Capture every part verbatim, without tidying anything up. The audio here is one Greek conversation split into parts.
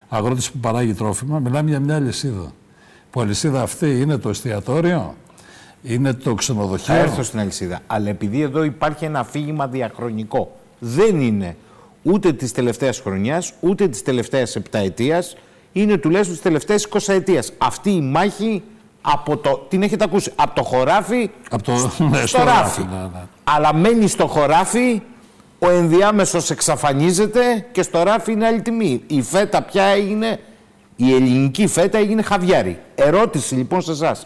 αγρότης που παράγει τρόφιμα, μιλάμε για μια αλυσίδα. Που αλυσίδα αυτή είναι το εστιατόριο, είναι το ξενοδοχείο. Θα έρθω στην αλυσίδα. Αλλά επειδή εδώ υπάρχει ένα αφήγημα διαχρονικό. Δεν είναι ούτε της τελευταίας χρονιάς, ούτε της τελευταίας επταετίας, είναι τουλάχιστον της τελευταίας εικοσαετίας. Αυτή η μάχη από το, την έχετε ακούσει, από το χωράφι από το, στο, ναι, στο ράφι. Ναι, ναι. Αλλά μένει στο χωράφι, ο ενδιάμεσος εξαφανίζεται και στο ράφι είναι άλλη τιμή. Η φέτα πια έγινε, η ελληνική φέτα έγινε χαβιάρι. Ερώτηση λοιπόν σε εσάς.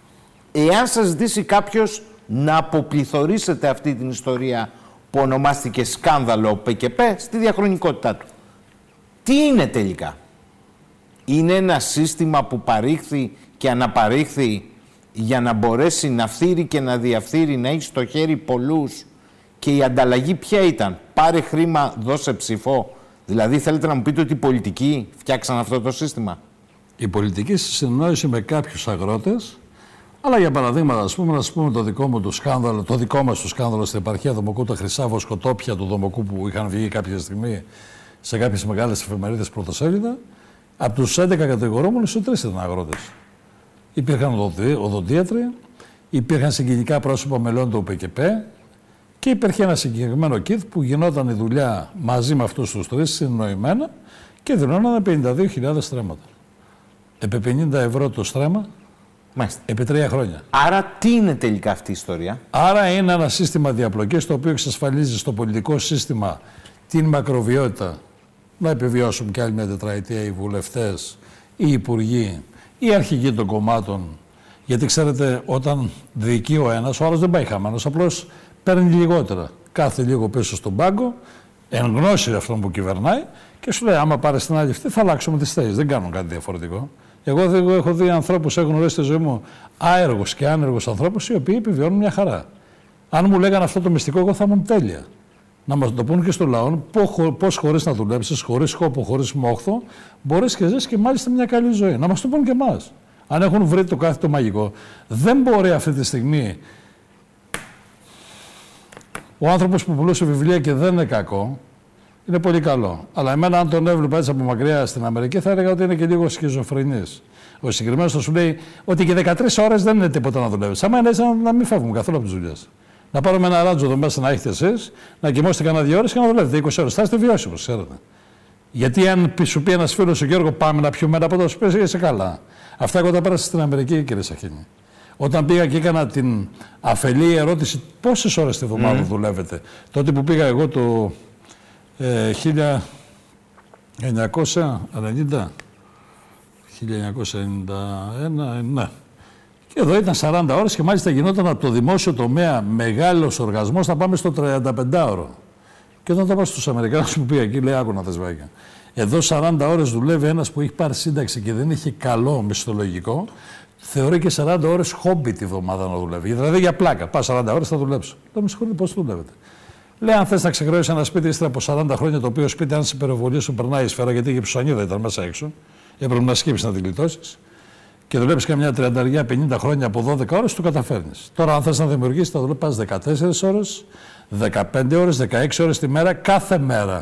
Εάν σας ζητήσει κάποιος να αποπληθωρήσετε αυτή την ιστορία που ονομάστηκε σκάνδαλο ΠΚΠ στη διαχρονικότητά του, τι είναι τελικά? Είναι ένα σύστημα που παρήχθη και αναπαρήχθη για να μπορέσει να φθείρει και να διαφθείρει, να έχει στο χέρι πολλούς, και η ανταλλαγή ποια ήταν? Πάρε χρήμα, δώσε ψηφό. Δηλαδή θέλετε να μου πείτε ότι οι πολιτικοί φτιάξαν αυτό το σύστημα? Η πολιτική συνεννόησε με κάποιους αγρότες, αλλά για παραδείγματα, ας πούμε, να σας πούμε το δικό μου το σκάνδαλο, το δικό μας το σκάνδαλο στην επαρχία Δομοκού, τα χρυσά βοσκοτόπια του Δομοκού που είχαν βγει κάποια στιγμή σε κάποιες μεγάλες εφημερίδες πρωτοσέλιδα. Από τους έντεκα κατηγορούμενους, οι τρεις ήταν αγρότες. Υπήρχαν οδοντίατροι, υπήρχαν συγκινητικά πρόσωπα μελών του ΠΚΠ και υπήρχε ένα συγκεκριμένο κιτ που γινόταν η δουλειά μαζί με αυτούς τους τρεις συνεννοημένα και δηλώνανε πενήντα δύο χιλιάδες στρέμματα. Επί πενήντα ευρώ το στρέμμα, μάλιστα, επί τρία χρόνια. Άρα τι είναι τελικά αυτή η ιστορία? Άρα είναι ένα σύστημα διαπλοκής το οποίο εξασφαλίζει στο πολιτικό σύστημα την μακροβιότητα, να επιβιώσουν και άλλη μια τετραετία οι βουλευτές, οι υπουργοί, οι αρχηγοί των κομμάτων. Γιατί ξέρετε, όταν διοικεί ο ένας, ο άλλος δεν πάει χαμένος, απλώς παίρνει λιγότερα. Κάθε λίγο πίσω στον πάγκο, εν γνώση αυτόν που κυβερνάει, και σου λέει: άμα πάρει την άλλη αυτή, θα αλλάξουμε τις θέσεις. Δεν κάνουν κάτι διαφορετικό. Εγώ, εγώ έχω δει ανθρώπους, έχω γνωρίσει στη ζωή μου άεργους και άνεργους ανθρώπους, οι οποίοι επιβιώνουν μια χαρά. Αν μου λέγανε αυτό το μυστικό, εγώ θα ήμουν τέλεια. Να μας το πούν και στο λαό, πώς χωρίς να δουλέψεις, χωρίς κόπο, χωρίς μόχθο, μπορείς και ζεις και μάλιστα μια καλή ζωή. Να μας το πούν και εμάς. Αν έχουν βρει το κάθετο μαγικό, δεν μπορεί αυτή τη στιγμή ο άνθρωπος που πουλούσε βιβλία και δεν είναι κακό, είναι πολύ καλό. Αλλά εμένα, αν τον έβλεπα έτσι από μακριά στην Αμερική, θα έλεγα ότι είναι και λίγο σχιζοφρενής. Ο συγκεκριμένος θα σου λέει ότι και δεκατρείς ώρες δεν είναι τίποτα να δουλεύεις. Άμα είναι έτσι, να μην φεύγουμε καθόλου από τις δουλειές. Να πάρουμε ένα ράτζο εδώ μέσα να έχετε εσείς, να κοιμώσετε κανένα δύο ώρες και να δουλεύετε είκοσι ώρες. Θα είστε βιώσιμος, ξέρετε. Γιατί αν σου πει ένας φίλος, ο Γιώργο, πάμε να πιούμε ένα ποτό, σου πει είσαι καλά. Αυτά εγώ τα πέρασα στην Αμερική, κύριε Σαχίνη. Όταν πήγα και έκανα την αφελή ερώτηση, πόσες ώρες τη βδομάδα mm. δουλεύετε, τότε που πήγα εγώ το ε, χίλια εννιακόσια ενενήντα, χίλια εννιακόσια ενενήντα ένα, ναι. Και εδώ ήταν σαράντα ώρες και μάλιστα γινόταν από το δημόσιο τομέα μεγάλος οργασμός να πάμε στο τριάντα πέντε ώρο. Και όταν το πάω στους Αμερικάνους που πήγα εκεί, λέει: άκου να θες βάγια. Εδώ σαράντα ώρες δουλεύει ένας που έχει πάρει σύνταξη και δεν έχει καλό μισθολογικό, θεωρεί και σαράντα ώρες χόμπι τη βδομάδα να δουλεύει. Δηλαδή για πλάκα. Πάω σαράντα ώρες, θα δουλέψω. Λέω: με συγχωρείτε, πώς δουλεύετε? Λέει: αν θες να ξεχρεώσεις ένα σπίτι ύστερα από σαράντα χρόνια, το οποίο σπίτι, αν σε υπερβολή σου περνάει η σφαίρα, γιατί η ψωνίδα ήταν μέσα έξω, έπρεπε να σκύψεις να τη γλιτώσεις. Και δουλεύεις καμιά τριάντα πενήντα χρόνια από δώδεκα ώρες, το καταφέρνεις. Τώρα, αν θες να δημιουργήσεις, θα δουλεύεις δεκατέσσερις ώρες, δεκαπέντε ώρες, δεκαέξι ώρες τη μέρα, κάθε μέρα.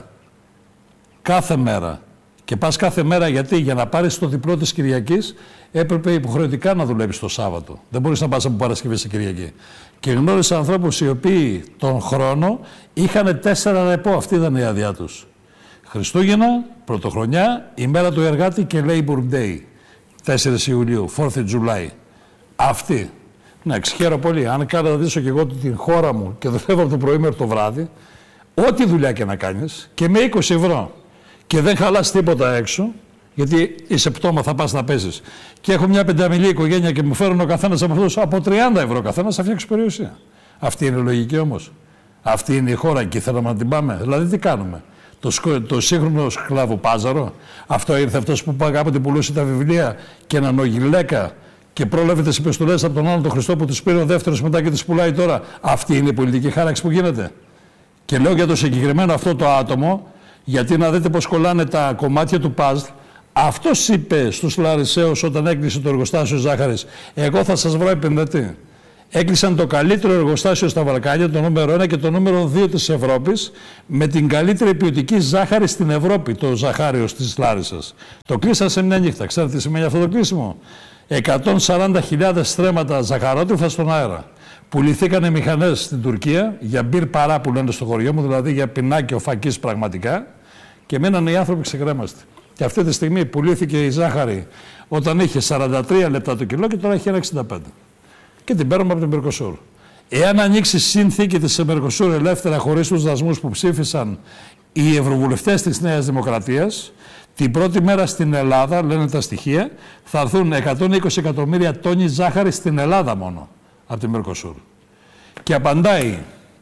Κάθε μέρα. Και πας κάθε μέρα γιατί? Για να πάρεις το διπλό της Κυριακής, έπρεπε υποχρεωτικά να δουλεύεις το Σάββατο. Δεν μπορείς να πας από Παρασκευή σε Κυριακή. Και γνώρισα ανθρώπους οι οποίοι τον χρόνο είχαν τέσσερα ρεπό. Αυτή ήταν η άδειά τους. Χριστούγεννα, Πρωτοχρονιά, ημέρα του εργάτη και Labor Day. τέσσερις Ιουλίου, fourth of July. Αυτή. Ναι, ξεχαίρω πολύ. Αν καταδείσω και εγώ την χώρα μου και δουλεύω από το πρωί μέχρι το βράδυ, ό,τι δουλειά και να κάνεις, και με είκοσι ευρώ, και δεν χαλάς τίποτα έξω, γιατί είσαι πτώμα, θα πας να παίζεις, και έχω μια πενταμιλή οικογένεια και μου φέρουν ο καθένας από αυτούς από τριάντα ευρώ καθένας, θα φτιάξω περιουσία. Αυτή είναι η λογική όμως. Αυτή είναι η χώρα και θέλαμε να την πάμε. Δηλαδή τι κάνουμε? Το, σκο... το σύγχρονο σκλάβο πάζαρο. Αυτό ήρθε αυτός που κάποτε πουλούσε τα βιβλία και έναν ογιλέκα και πρόλαβε τις επιστολές από τον άλλον τον Χριστό που τους πήρε ο δεύτερος μετά και τις πουλάει τώρα. Αυτή είναι η πολιτική χάραξη που γίνεται. Και λέω για το συγκεκριμένο αυτό το άτομο, γιατί να δείτε πώς κολλάνε τα κομμάτια του παζλ. Αυτός είπε στους Λαρισαίους όταν έκλεισε το εργοστάσιο ζάχαρης: εγώ θα σας βρω επενδυτή. Έκλεισαν το καλύτερο εργοστάσιο στα Βαλκάνια, το νούμερο ένα και το νούμερο δύο της Ευρώπης, με την καλύτερη ποιοτική ζάχαρη στην Ευρώπη, το ζαχάριος της Λάρισσας. Το κλείσαν σε μια νύχτα. Ξέρετε τι σημαίνει αυτό το κλείσιμο? εκατόν σαράντα χιλιάδες στρέμματα ζαχαρότριφα στον αέρα. Πουληθήκανε μηχανές στην Τουρκία για μπυρ παρά που λένε στο χωριό μου, δηλαδή για πινάκιο φακής πραγματικά, και μείναν οι άνθρωποι ξεκρέμαστοι. Και αυτή τη στιγμή πουλήθηκε η ζάχαρη όταν είχε σαράντα τρία λεπτά το κιλό και τώρα έχει ένα εξήντα πέντε. Και την παίρνουμε από την Μερκοσούρ. Εάν ανοίξει συνθήκη της Μερκοσούρ ελεύθερα χωρίς τους δασμούς που ψήφισαν οι ευρωβουλευτές της Νέας Δημοκρατίας, την πρώτη μέρα στην Ελλάδα, λένε τα στοιχεία, θα έρθουν εκατόν είκοσι εκατομμύρια τόνοι ζάχαρη στην Ελλάδα μόνο από τη Μερκοσούρ. Και απαντάει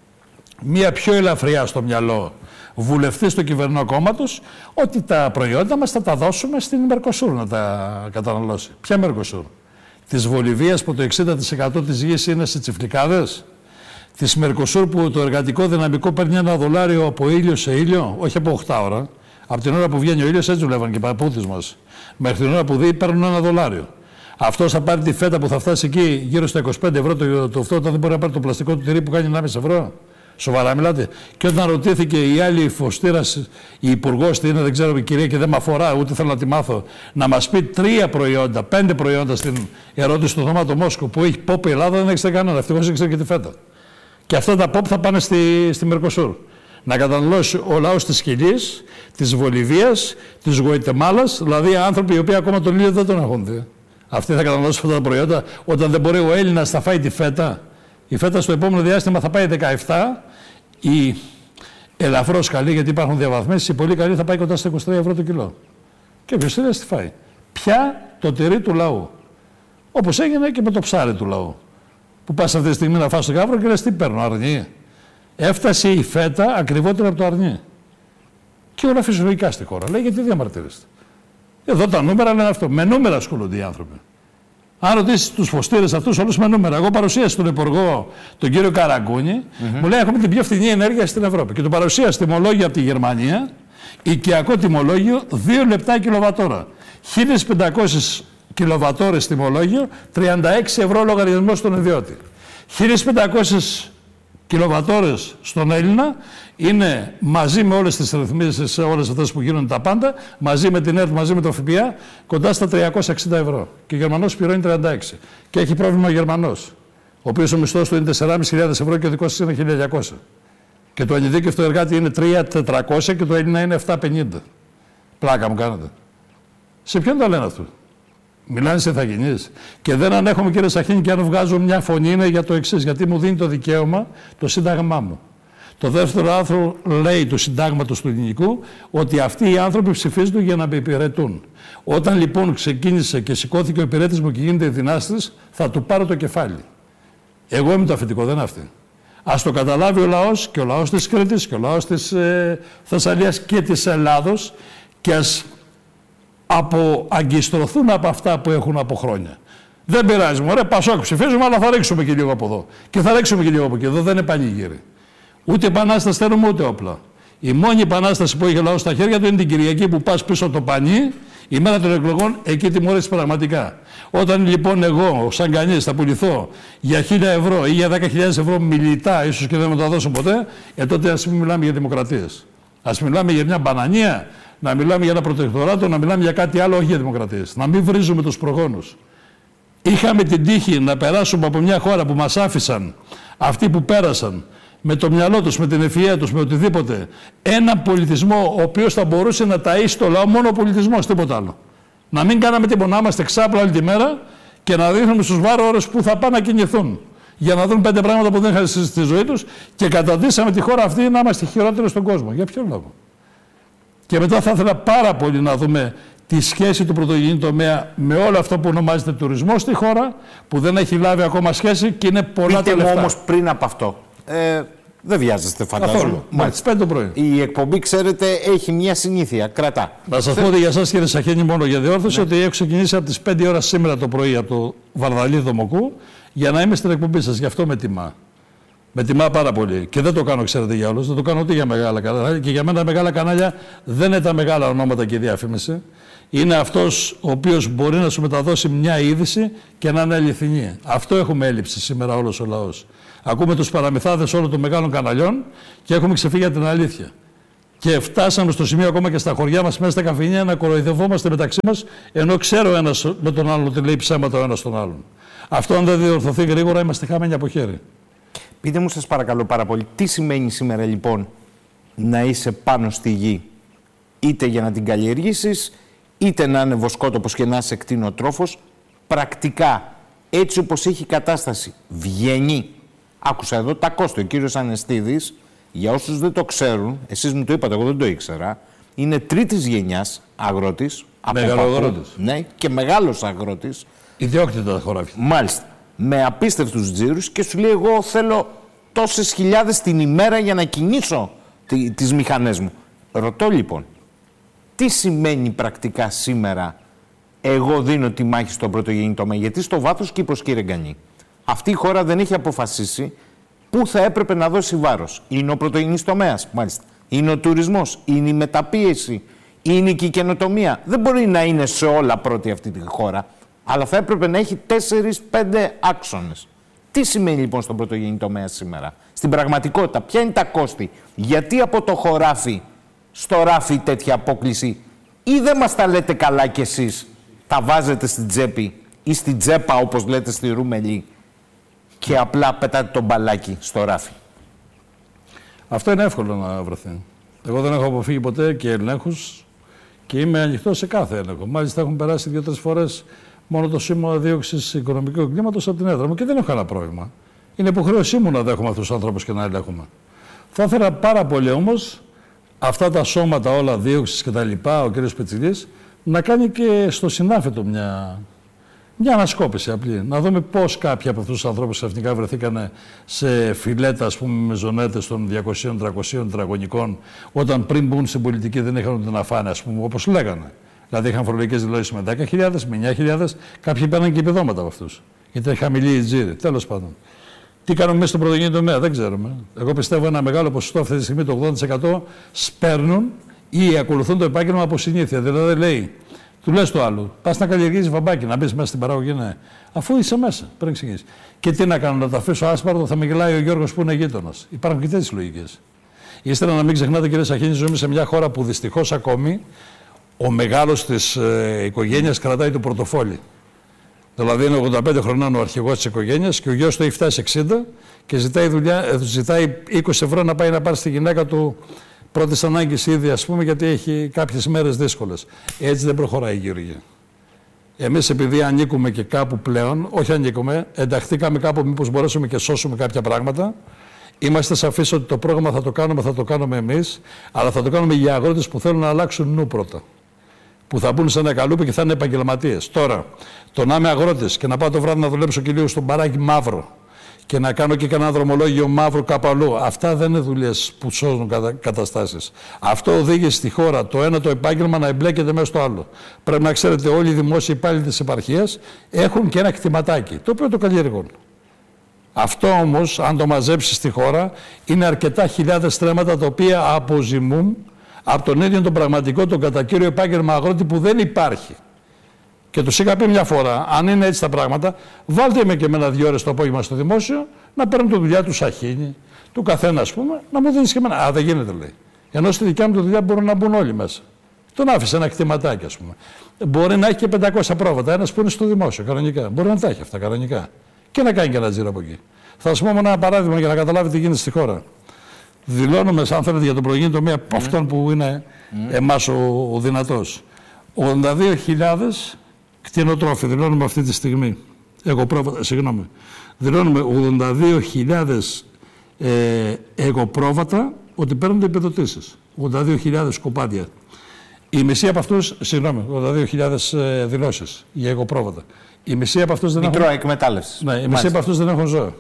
μία πιο ελαφριά στο μυαλό βουλευτής του κυβερνό κόμματος ότι τα προϊόντα μας θα τα δώσουμε στην Μερκοσούρ να τα καταναλώσει. Ποια Μερκοσούρ? Της Βολιβίας που το εξήντα τοις εκατό της γης είναι σε τσιφλικάδες? Της Μερκοσούρ που το εργατικό δυναμικό παίρνει ένα δολάριο από ήλιο σε ήλιο, όχι από οκτώ ώρα. Από την ώρα που βγαίνει ο ήλιος έτσι δουλεύαν και οι παππούδες μας. Μέχρι την ώρα που δει παίρνουν ένα δολάριο. Αυτό θα πάρει τη φέτα που θα φτάσει εκεί γύρω στα είκοσι πέντε ευρώ το, το αυτό, όταν δεν μπορεί να πάρει το πλαστικό του τυρί που κάνει ενάμιση ευρώ. Σοβαρά μιλάτε? Και όταν ρωτήθηκε η άλλη φωστήρας, η υπουργός τι είναι, δεν ξέρω η κυρία και δεν με αφορά, ούτε θέλω να τη μάθω, να μας πει τρία προϊόντα, πέντε προϊόντα στην ερώτηση του Θωμάτου Μόσκου που έχει πόπ η Ελλάδα, δεν έχετε κανένα. Ευτυχώς ήξερε και τη φέτα. Και αυτά τα πόπ θα πάνε στη, στη Μερκοσούρ. Να καταναλώσει ο λαός της Χιλής, της Βολιβίας, της Γουατεμάλας, δηλαδή άνθρωποι οι οποίοι ακόμα τον ήλιο δεν τον έχουν δει. Αυτοί θα καταναλώσουν αυτά τα προϊόντα όταν δεν μπορεί ο Έλληνας να φάει τη φέτα. Η φέτα στο επόμενο διάστημα θα πάει δεκαεπτά, η ελαφρώς καλή, γιατί υπάρχουν διαβαθμίσεις, η πολύ καλή θα πάει κοντά στα είκοσι τρία ευρώ το κιλό. Και ποιος θέλει να τη φάει? Πια το τυρί του λαού. Όπως έγινε και με το ψάρι του λαού. Που πας αυτή τη στιγμή να φας το γάβρο και λες τι παίρνω, αρνί? Έφτασε η φέτα ακριβότερα από το αρνί. Και όλα φυσιολογικά στη χώρα. Λέει γιατί διαμαρτύρεστε? Εδώ τα νούμερα λένε αυτό. Με νούμερα ασχολούνται οι άνθρωποι. Αν ρωτήσει τους φωστήρες αυτούς όλους με νούμερα. Εγώ παρουσίασα τον υπουργό, τον κύριο Καραγκούνη, mm-hmm. μου λέει έχουμε την πιο φθηνή ενέργεια στην Ευρώπη. Και του παρουσίασα τιμολόγιο από τη Γερμανία, οικιακό τιμολόγιο, δύο λεπτά κιλοβατόρα. χίλιες πεντακόσιες κιλοβατόρες τιμολόγιο, τριάντα έξι ευρώ λογαριασμός στον ιδιώτη. χίλιες πεντακόσιες κιλοβατόρες στον Έλληνα είναι μαζί με όλες τις ρυθμίσεις, όλες αυτές που γίνονται τα πάντα, μαζί με την ΕΡΤ, μαζί με το ΦΠΑ, κοντά στα τριακόσια εξήντα ευρώ. Και ο Γερμανός πληρώνει τριάντα έξι. Και έχει πρόβλημα ο Γερμανός, ο οποίος ο μισθός του είναι τέσσερις χιλιάδες πεντακόσια ευρώ και ο δικός της είναι χίλια διακόσια. Και το ανειδίκευτο εργάτη είναι τρεις χιλιάδες τετρακόσια και το Έλληνα είναι επτακόσια πενήντα. Πλάκα μου κάνετε. Σε ποιον το λένε αυτό? Μιλάνε σε ηθαγενείς. Και δεν ανέχομαι, κύριε Σαχίνη, και αν βγάζω μια φωνή είναι για το εξής. Γιατί μου δίνει το δικαίωμα το Σύνταγμά μου. Το δεύτερο άρθρο λέει του Συντάγματος του Ελληνικού ότι αυτοί οι άνθρωποι ψηφίζουν για να με υπηρετούν. Όταν λοιπόν ξεκίνησε και σηκώθηκε ο υπηρέτης μου και γίνεται δυνάστης, θα του πάρω το κεφάλι. Εγώ είμαι το αφεντικό, δεν είναι αυτή. Ας το καταλάβει ο λαός, και ο λαός της Κρήτης και ο λαός της ε, Θεσσαλίας και της Ελλάδος, και ας αποαγκιστρωθούν από αυτά που έχουν από χρόνια. Δεν πειράζει, μωρέ, Πασόκ ψηφίζουμε, αλλά θα ρίξουμε και λίγο από εδώ. Και θα ρίξουμε και λίγο από εκεί. Εδώ δεν είναι πανηγύρι. Ούτε επανάσταση θέλουμε, ούτε όπλα. Η μόνη επανάσταση που έχει ο λαός στα χέρια του είναι την Κυριακή που πας πίσω από το πανί, η μέρα των εκλογών, εκεί τιμωρείς πραγματικά. Όταν λοιπόν εγώ, σαν κανείς, θα πουληθώ για χίλια ευρώ ή για δέκα χιλιάδες ευρώ μιλητά, ίσως και δεν μου τα δώσουν ποτέ, ε, τότε ας μην μιλάμε για δημοκρατίες. Ας μιλάμε για μια μπανανία, να μιλάμε για ένα προτεκτοράτο, να μιλάμε για κάτι άλλο, όχι για δημοκρατίες. Να μην βρίζουμε τους προγόνους. Είχαμε την τύχη να περάσουμε από μια χώρα που μας άφησαν αυτοί που πέρασαν, με το μυαλό τους, με την ευφυΐα τους, με οτιδήποτε, έναν πολιτισμό ο οποίος θα μπορούσε να ταΐσει το λαό, μόνο ο πολιτισμός, τίποτα άλλο. Να μην κάναμε τίποτα, να είμαστε ξάπλα όλη τη μέρα και να δείχνουμε στους βάρβαρους που θα πάνε να κινηθούν. Για να δουν πέντε πράγματα που δεν είχαν στη ζωή τους και καταντήσαμε τη χώρα αυτή να είμαστε χειρότεροι στον κόσμο. Για ποιο λόγο? Και μετά θα ήθελα πάρα πολύ να δούμε τη σχέση του πρωτογενή τομέα με όλο αυτό που ονομάζεται τουρισμό στη χώρα, που δεν έχει λάβει ακόμα σχέση και είναι πολλά Πείτε τα λεφτά. μου όμως πριν από αυτό. Ε, δεν βιάζεστε, φαντάζομαι. Μα τις πέντε το πρωί. Η εκπομπή, ξέρετε, έχει μια συνήθεια. Κρατά. Να σας πω ότι για εσάς, κύριε Σαχίνη, μόνο για διόρθωση, ναι, ότι έχω ξεκινήσει από τις πέντε ώρα σήμερα το πρωί από το Βαρδαλί Δομοκού για να είμαι στην εκπομπή σας. Γι' αυτό με τιμά. Με τιμά πάρα πολύ. Και δεν το κάνω, ξέρετε, για όλους. Δεν το κάνω ούτε για μεγάλα κανάλια. Και για μένα μεγάλα κανάλια δεν είναι τα μεγάλα ονόματα και η διαφήμιση. Είναι αυτός ο οποίος μπορεί να σου μεταδώσει μια είδηση και να είναι αληθινή. Αυτό έχουμε έλλειψη σήμερα όλος ο λαός. Ακούμε τους παραμυθάδες όλων των μεγάλων καναλιών και έχουμε ξεφύγει από την αλήθεια. Και φτάσαμε στο σημείο ακόμα και στα χωριά μας, μέσα στα καφενεία, να κοροϊδευόμαστε μεταξύ μας, ενώ ξέρω ο ένας με τον άλλον ότι λέει ψέματα ο ένας τον άλλον. Αυτό, αν δεν διορθωθεί γρήγορα, είμαστε χαμένοι από χέρι. Πείτε μου, σας παρακαλώ πάρα πολύ, τι σημαίνει σήμερα λοιπόν να είσαι πάνω στη γη, είτε για να την καλλιεργήσεις, είτε να είναι βοσκότοπος και να είσαι κτηνοτρόφος, πρακτικά, έτσι όπως έχει η κατάσταση, βγαίνει. Άκουσα εδώ τα κόστη. Ο κύριος Ανεστίδης, για όσους δεν το ξέρουν, εσείς μου το είπατε, εγώ δεν το ήξερα, είναι τρίτης γενιάς αγρότης. Μεγαλοαγρότης. Ναι, και μεγάλος αγρότης. Ιδιόκτητα τα χωράφια. Μάλιστα. Με απίστευτους τζίρους και σου λέει: εγώ θέλω τόσες χιλιάδες την ημέρα για να κινήσω τις μηχανές μου. Ρωτώ λοιπόν, τι σημαίνει πρακτικά σήμερα εγώ δίνω τη μάχη στον πρωτογενή τομέα? Γιατί στο βάθος, Κύπρος, κύριε Γκανή, αυτή η χώρα δεν έχει αποφασίσει πού θα έπρεπε να δώσει βάρος. Είναι ο πρωτογενής τομέας, μάλιστα. Είναι ο τουρισμός, είναι η μεταποίηση, είναι και η καινοτομία. Δεν μπορεί να είναι σε όλα πρώτη αυτή τη χώρα, αλλά θα έπρεπε να έχει τέσσερις πέντε άξονες. Τι σημαίνει λοιπόν στον πρωτογενή τομέα σήμερα? Στην πραγματικότητα, ποια είναι τα κόστη? Γιατί από το χωράφι στο ράφι τέτοια απόκληση? Ή δεν μας τα λέτε καλά κι εσείς, τα βάζετε στην τσέπη ή στην τσέπα, όπως λέτε στη Ρούμελη, και απλά πετάτε το μπαλάκι στο ράφι? Αυτό είναι εύκολο να βρεθεί. Εγώ δεν έχω αποφύγει ποτέ και ελέγχους και είμαι ανοιχτό σε κάθε έλεγχο. Μάλιστα, έχουν περάσει δύο-τρεις φορές μόνο το σήμα δίωξης οικονομικού εγκλήματος από την έδρα μου και δεν έχω κανένα πρόβλημα. Είναι υποχρέωσή μου να δέχομαι αυτούς τους ανθρώπους και να ελέγχουμε. Θα ήθελα πάρα πολύ όμως αυτά τα σώματα όλα δίωξης και τα λοιπά, ο κ. Πετσιλής, να κάνει και στο συνάφετο μια, μια ανασκόπηση απλή. Να δούμε πώς κάποιοι από αυτούς τους ανθρώπους ξαφνικά βρεθήκαν σε φιλέτα, ας πούμε, με ζωνέτες των διακοσίων τριακοσίων τετραγωνικών, όταν πριν μπουν στην πολιτική δεν είχαν ούτε να φάνε, ας πούμε, όπως λέγανε. Δηλαδή είχαν φορολογικές δηλώσεις με δέκα χιλιάδες, με εννιά χιλιάδες, κάποιοι παίρναν και επιδόματα από αυτούς. Γιατί ήταν χαμηλή η τζίρη. Τέλος πάντων. Τι κάνουμε μέσα στον πρωτογενή τομέα, δεν ξέρουμε. Εγώ πιστεύω ένα μεγάλο ποσοστό αυτή τη στιγμή, το ογδόντα τοις εκατό, σπέρνουν ή ακολουθούν το επάγγελμα από συνήθεια. Δηλαδή λέει, του λες το άλλο, πας να καλλιεργήσεις βαμπάκι, να μπει μέσα στην παραγωγή, ναι. Αφού είσαι μέσα, πρέπει να εξηγήσεις. Και τι να κάνω, να το αφήσω άσπαρτο, θα με γελάει ο Γιώργος που είναι γείτονας. Υπάρχουν και τέτοιες λογικές. Ύστερα να μην ξεχνάτε, κύριε Σαχίνη, ζούμε σε μια χώρα που δυστυχώς ακόμη ο μεγάλος της ε, οικογένειας κρατάει το πορτοφόλι. Δηλαδή είναι ογδόντα πέντε χρονών ο αρχηγός της οικογένειας και ο γιος του έχει φτάσει εξήντα και ζητάει, δουλειά, ζητάει είκοσι ευρώ να πάει να πάρει στη γυναίκα του πρώτης ανάγκης ήδη, ας πούμε, γιατί έχει κάποιες μέρες δύσκολες. Έτσι δεν προχωράει η γεωργία. Εμείς επειδή ανήκουμε και κάπου πλέον, όχι ανήκουμε, ενταχθήκαμε κάπου μήπως μπορέσουμε και σώσουμε κάποια πράγματα. Είμαστε σαφείς ότι το πρόγραμμα θα το κάνουμε, θα το κάνουμε εμείς, αλλά θα το κάνουμε για αγρότες που θέλουν να αλλάξουν νου πρώτα. Που θα μπουν σε ένα καλούπι και θα είναι επαγγελματίες. Τώρα, το να είμαι αγρότης και να πάω το βράδυ να δουλέψω και λίγο στον μπαράκι μαύρο και να κάνω και κανένα δρομολόγιο μαύρο κάπου αλλού, αυτά δεν είναι δουλειές που σώζουν κατα... καταστάσεις. Αυτό οδήγησε στη χώρα το ένα το επάγγελμα να εμπλέκεται μέσα στο άλλο. Πρέπει να ξέρετε, όλοι οι δημόσιοι υπάλληλοι της επαρχίας έχουν και ένα κτηματάκι, το οποίο το καλλιεργούν. Αυτό όμως, αν το μαζέψει στη χώρα, είναι αρκετά χιλιάδες στρέμματα τα οποία αποζημούν από τον ίδιο τον πραγματικό, τον κατά κύριο επάγγελμα αγρότη που δεν υπάρχει. Και τους είχα πει μια φορά, αν είναι έτσι τα πράγματα, βάλτε με και εμένα δύο ώρες το απόγευμα στο δημόσιο, να παίρνω τη δουλειά του Σαχίνη, του καθένα, ας πούμε, να μου δίνεις και εμένα. Α, δεν γίνεται, λέει. Ενώ στη δικιά μου τη δουλειά μπορούν να μπουν όλοι μέσα. Τον άφησε ένα κτηματάκι, ας πούμε. Μπορεί να έχει και πεντακόσια πρόβατα, ένας που είναι στο δημόσιο, κανονικά. Μπορεί να τα έχει αυτά, κανονικά. Και να κάνει και ένα τζίρο από εκεί. Θα σας πω μόνο ένα παράδειγμα για να καταλάβετε τι γίνεται στη χώρα. Δηλώνουμε, αν θέλετε, για τον πρωτογενή τομέα από mm. αυτόν που είναι mm. εμάς ο, ο δυνατός. ογδόντα δύο χιλιάδες κτηνοτρόφοι δηλώνουμε αυτή τη στιγμή. Εγωπρόβατα, συγγνώμη. Δηλώνουμε ογδόντα δύο χιλιάδες ε, εγωπρόβατα ότι παίρνουν επιδοτήσεις. ογδόντα δύο χιλιάδες κοπάδια. Η μισή από αυτούς, συγγνώμη, ογδόντα δύο χιλιάδες ε, δηλώσεις για εγωπρόβατα. Η μισή από αυτούς δεν Μικρό έχουν... εκμετάλλευση. Ναι, η μισή από αυτούς δεν έχουν ζώα.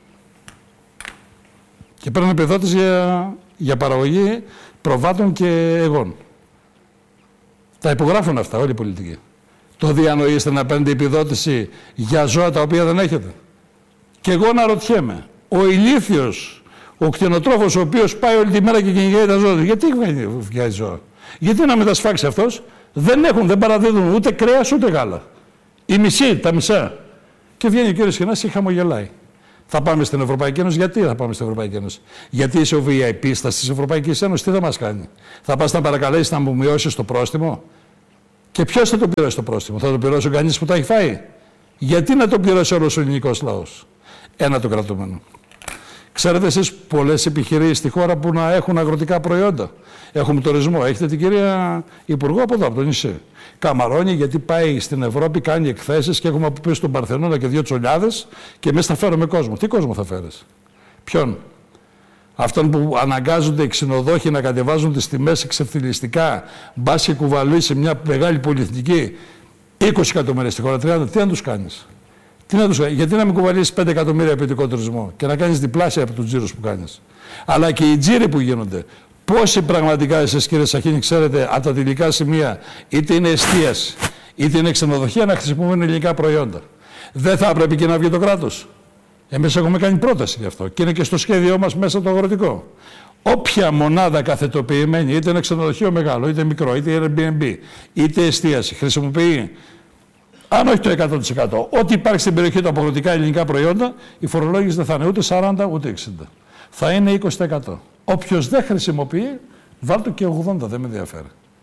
Και παίρνουν επιδότηση για, για παραγωγή προβάτων και εγών. Τα υπογράφουν αυτά όλοι οι πολιτικοί. Το διανοείστε να παίρνετε επιδότηση για ζώα τα οποία δεν έχετε? Και εγώ να ρωτιέμαι, ο ηλίθιος, ο κτηνοτρόφος ο οποίος πάει όλη τη μέρα και κυνηγάει τα ζώα, γιατί βγάζει ζώα? Γιατί να μετασφάξει αυτός, δεν έχουν, δεν παραδίδουν ούτε κρέας ούτε γάλα. Η μισή, τα μισά. Και βγαίνει ο κύριος Σχοινάς και χαμογελάει. Θα πάμε στην Ευρωπαϊκή Ένωση. Γιατί θα πάμε στην Ευρωπαϊκή Ένωση? Γιατί είσαι ο βι άι πι τη Ευρωπαϊκή Ένωση, τι θα μας κάνει? Θα πας να παρακαλέσει να μου μειώσει το πρόστιμο? Και ποιος θα το πληρώσει το πρόστιμο? Θα το πληρώσει ο κανείς που τα έχει φάει? Γιατί να το πληρώσει όλος ο ελληνικός λαός? Ένα το κρατούμενο. Ξέρετε εσείς πολλές επιχειρήσεις στη χώρα που να έχουν αγροτικά προϊόντα? Έχουμε τουρισμό. Έχετε την κυρία Υπουργό από εδώ, από το νησί. Καμαρώνει γιατί πάει στην Ευρώπη, κάνει εκθέσεις και έχουμε από πίσω στον Παρθενώνα και δύο τσολιάδες και εμείς θα φέρουμε κόσμο. Τι κόσμο θα φέρεις? Ποιον? Αυτόν που αναγκάζονται οι ξενοδόχοι να κατεβάζουν τις τιμές εξευθυλιστικά, μπας και κουβαλήσει μια μεγάλη πολυεθνική είκοσι εκατομμύρια στη χώρα, τριάντα, τι να τους κάνεις? Τι να τους κάνεις? Γιατί να μην κουβαλήσεις πέντε εκατομμύρια ποιοτικό τουρισμό και να κάνεις διπλάσια από τους τζίρους που κάνεις? Αλλά και οι τζίροι που γίνονται. Πόσοι πραγματικά εσείς, κύριε Σαχίνη, ξέρετε από τα τελικά σημεία, είτε είναι εστίαση, είτε είναι ξενοδοχεία, να χρησιμοποιούν ελληνικά προϊόντα? Δεν θα έπρεπε και να βγει το κράτος? Εμείς έχουμε κάνει πρόταση γι' αυτό και είναι και στο σχέδιό μας μέσα το αγροτικό. Όποια μονάδα καθετοποιημένη, είτε είναι ξενοδοχείο μεγάλο, είτε μικρό, είτε Airbnb, είτε εστίαση, χρησιμοποιεί, αν όχι το εκατό τοις εκατό, ό,τι υπάρχει στην περιοχή του από αγροτικά ελληνικά προϊόντα, η φορολόγηση δεν θα είναι ούτε σαράντα ούτε εξήντα. Θα είναι είκοσι τοις εκατό. Όποιος δεν χρησιμοποιεί, βάλτε και ογδόντα, δεν με ενδιαφέρει.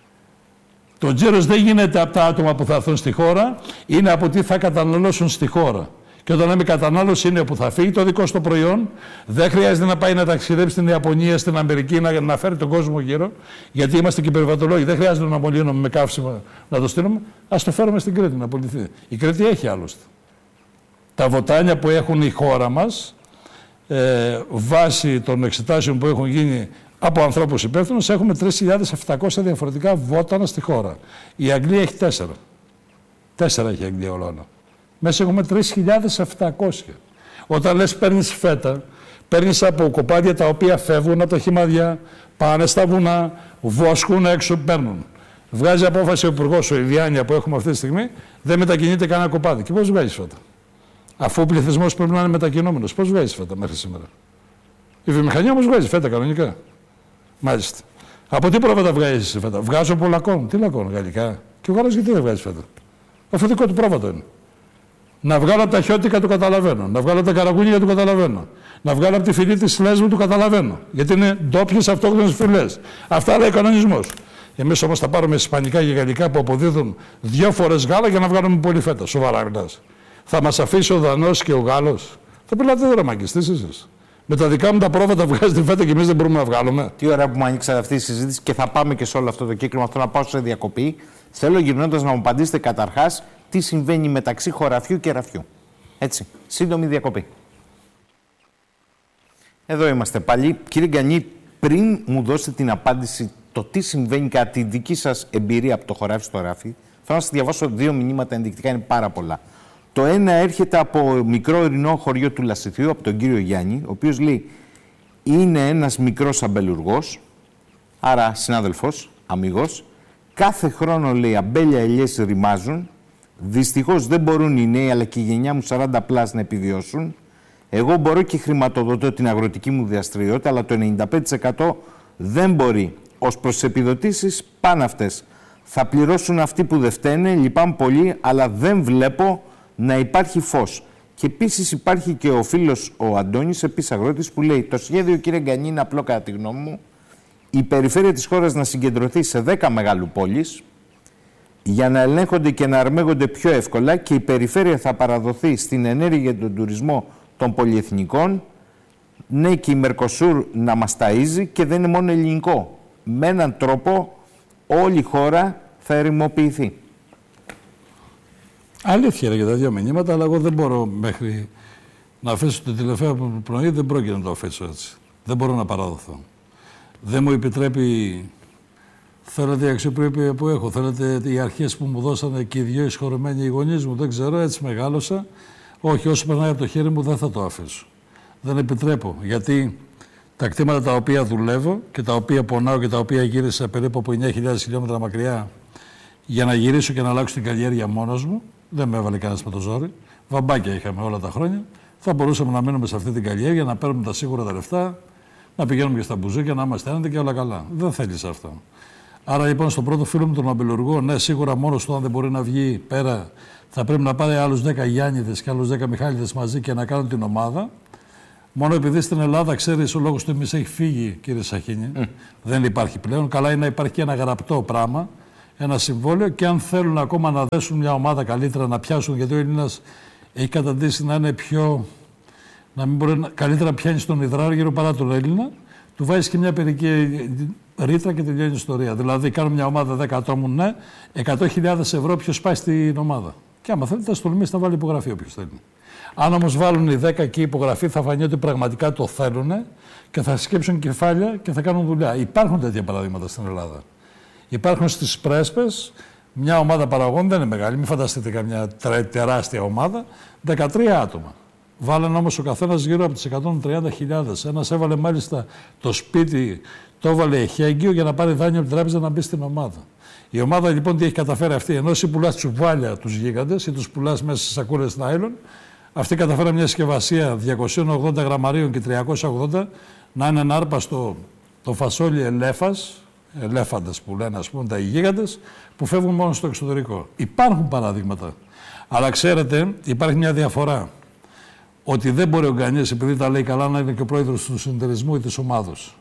Το τζίρος δεν γίνεται από τα άτομα που θα έρθουν στη χώρα, είναι από τι θα καταναλώσουν στη χώρα. Και όταν λέμε κατανάλωση, είναι που θα φύγει το δικό στο προϊόν, δεν χρειάζεται να πάει να ταξιδέψει στην Ιαπωνία, στην Αμερική, να, να φέρει τον κόσμο γύρω, γιατί είμαστε και περιβατολόγοι. Δεν χρειάζεται να μολύνουμε με καύσιμα να το στείλουμε. Ας το φέρουμε στην Κρήτη να πουληθεί. Η Κρήτη έχει άλλωστε. Τα βοτάνια που έχουν η χώρα μας, ε, βάσει των εξετάσεων που έχουν γίνει από ανθρώπους υπεύθυνους, έχουμε τρεις χιλιάδες επτακόσια διαφορετικά βότανα στη χώρα. Η Αγγλία έχει τέσσερα. Τέσσερα έχει η Αγγλία ολόνα. Μέσα έχουμε τρεις χιλιάδες επτακόσια. Όταν λες παίρνεις φέτα, παίρνεις από κοπάδια τα οποία φεύγουν από τα χυμαδιά, πάνε στα βουνά, βόσκουν έξω, παίρνουν. Βγάζει απόφαση ο υπουργός, ο Ιδιάνια που έχουμε αυτή τη στιγμή, δεν μετακινείται κανένα κοπάδι. Και πώς βγάζεις φέτα? Αφού ο πληθυσμός πρέπει να είναι μετακινούμενος, πώς βγάζεις φέτα μέχρι σήμερα? Η βιομηχανία όμως βγάζει φέτα κανονικά. Μάλιστα. Από τι πρόβατα βγάζεις φέτα? Βγάζω από λακών. Τι λακών, γαλλικά? Και ο Γάλλος γιατί δεν βγάζει φέτα? Αυτό δικό του πρόβατο είναι. Να βγάλω από τα χιώτικα του καταλαβαίνω. Να βγάλω από τα καραγούνια του καταλαβαίνω. Να βγάλω από τη φυλή της Λέσβου του καταλαβαίνω. Γιατί είναι ντόπιες αυτόχθονες φυλές. Αυτά λέει ο κανονισμός. Εμείς όμως θα πάρουμε ισπανικά και γαλλικά που αποδίδουν δύο φορές γάλα για να βγάλουμε πολύ φέτα. Σοβαρά μιλάς? Θα μας αφήσει ο Δανός και ο Γάλλος? Θα πελάτε δεν μαγκιστείς εσείς? Με τα δικά μου τα πρόβατα βγάζετε φέτα και εμείς δεν μπορούμε να βγάλουμε. Τι ωραία που μου ανοίξατε αυτή η συζήτηση και θα πάμε και σε όλο αυτό το κύκλο. Αυτό να πάω σε διακοπή. Θέλω γυρνώντας να μου απαντήσετε καταρχάς τι συμβαίνει μεταξύ χωραφιού και ραφιού. Έτσι. Σύντομη διακοπή. Εδώ είμαστε πάλι. Κύριε Γκανή, πριν μου δώσετε την απάντηση το τι συμβαίνει κατά τη δική σας εμπειρία από το χωράφι στο ράφι, θέλω να σας διαβάσω δύο μηνύματα ενδεικτικά, είναι πάρα πολλά. Το ένα έρχεται από μικρό ορεινό χωριό του Λασιθίου, από τον κύριο Γιάννη, ο οποίος λέει είναι ένας μικρός αμπελουργός, άρα συνάδελφος, αμίγος. Κάθε χρόνο, λέει, αμπέλια ελιές ρημάζουν. Δυστυχώς δεν μπορούν οι νέοι, αλλά και η γενιά μου σαράντα πλάς να επιβιώσουν. Εγώ μπορώ και χρηματοδοτώ την αγροτική μου δραστηριότητα, αλλά το ενενήντα πέντε τοις εκατό δεν μπορεί. Ως προς τις επιδοτήσεις, πάνε αυτές. Θα πληρώσουν αυτοί που δεν φταίνε, λυπάμαι πολύ, αλλά δεν βλέπω να υπάρχει φως. Και επίσης υπάρχει και ο φίλος ο Αντώνης, επίσης αγρότης, που λέει το σχέδιο, κύριε Γκανή, είναι απλό κατά τη γνώμη μου. Η περιφέρεια της χώρας να συγκεντρωθεί σε δέκα μεγάλου πόλεις για να ελέγχονται και να αρμέγονται πιο εύκολα και η περιφέρεια θα παραδοθεί στην ενέργεια για τον τουρισμό των πολυεθνικών. Ναι, και η Μερκοσούρ να μας ταΐζει και δεν είναι μόνο ελληνικό. Με έναν τρόπο όλη η χώρα θα ερημοποιηθεί. Αλήθεια για τα δύο μηνύματα, αλλά εγώ δεν μπορώ μέχρι να αφήσω το τηλεφώνημα από το πρωί, δεν πρόκειται να το αφήσω έτσι. Δεν μπορώ να παραδοθώ. Δεν μου επιτρέπει, θέλετε η αξιοπρέπεια που έχω, θέλετε οι αρχές που μου δώσανε και οι δυο εισχωρημένοι οι γονείς μου, δεν ξέρω, έτσι μεγάλωσα. Όχι, όσο περνάει από το χέρι μου δεν θα το αφήσω. Δεν επιτρέπω, γιατί τα κτήματα τα οποία δουλεύω και τα οποία πονάω και τα οποία γύρισα περίπου από εννιά χιλιάδες χιλιόμετρα μακριά για να γυρίσω και να αλλάξω την καλλιέργεια μόνος μου, δεν με έβαλε κανένας με το ζόρι. Βαμπάκια είχαμε όλα τα χρόνια. Θα μπορούσαμε να μείνουμε σε αυτή την καλλιέργεια, να παίρνουμε τα σίγουρα τα λεφτά, να πηγαίνουμε και στα μπουζούκια, να είμαστε άνετοι και όλα καλά. Δεν θέλεις αυτό. Άρα λοιπόν στον πρώτο φίλο μου τον αμπελουργό, ναι, σίγουρα μόνος του αν δεν μπορεί να βγει πέρα, θα πρέπει να πάρει άλλους δέκα Γιάννηδες και άλλους δέκα Μιχάληδες μαζί και να κάνουν την ομάδα. Μόνο επειδή στην Ελλάδα, ξέρεις, ο λόγος του εμείς έχει φύγει, κύριε Σαχίνη, mm. δεν υπάρχει πλέον. Καλά είναι να υπάρχει και ένα γραπτό πράγμα, ένα συμβόλαιο, και αν θέλουν ακόμα να δέσουν μια ομάδα καλύτερα, να πιάσουν, γιατί ο Έλληνας έχει καταντήσει να είναι πιο. Να μην μπορεί να, καλύτερα να πιάνει στον υδράργυρο παρά τον Έλληνα, του βάζει και μια περική ρήτρα και τελειώνει η ιστορία. Δηλαδή, κάνουν μια ομάδα δέκα ατόμων, ναι, εκατό χιλιάδες ευρώ ποιος πάει στην ομάδα. Και άμα θέλετε, θα τολμήσει να βάλει υπογραφή όποιος θέλει. Αν όμως βάλουν οι δέκα και η υπογραφή, θα φανεί ότι πραγματικά το θέλουν και θα σκέψουν κεφάλια και θα κάνουν δουλειά. Υπάρχουν τέτοια παραδείγματα στην Ελλάδα. Υπάρχουν στις Πρέσπες μια ομάδα παραγών, δεν είναι μεγάλη, μην φανταστείτε καμιά τεράστια ομάδα, δεκατρία άτομα. Βάλανε όμως ο καθένας γύρω από τις εκατόν τριάντα χιλιάδες. Ένας έβαλε μάλιστα το σπίτι, το έβαλε εχέγγυο για να πάρει δάνειο από την τράπεζα να μπει στην ομάδα. Η ομάδα λοιπόν τι έχει καταφέρει αυτή, ενώ εσύ πουλάς τσουβάλια τους γίγαντες ή τους πουλάς μέσα σε σακούλες νάιλον, αυτή καταφέρει μια συσκευασία διακόσια ογδόντα γραμμαρίων και τριακόσια ογδόντα να είναι ένα άρπαστο το φασόλι ελέφας, ελέφαντες που λένε ας πούμε τα γίγαντες, που φεύγουν μόνο στο εξωτερικό. Υπάρχουν παραδείγματα. Αλλά ξέρετε, υπάρχει μια διαφορά. Ότι δεν μπορεί ο Γκανιές, επειδή τα λέει καλά, να είναι και ο πρόεδρος του συνεταιρισμού ή της ομάδος.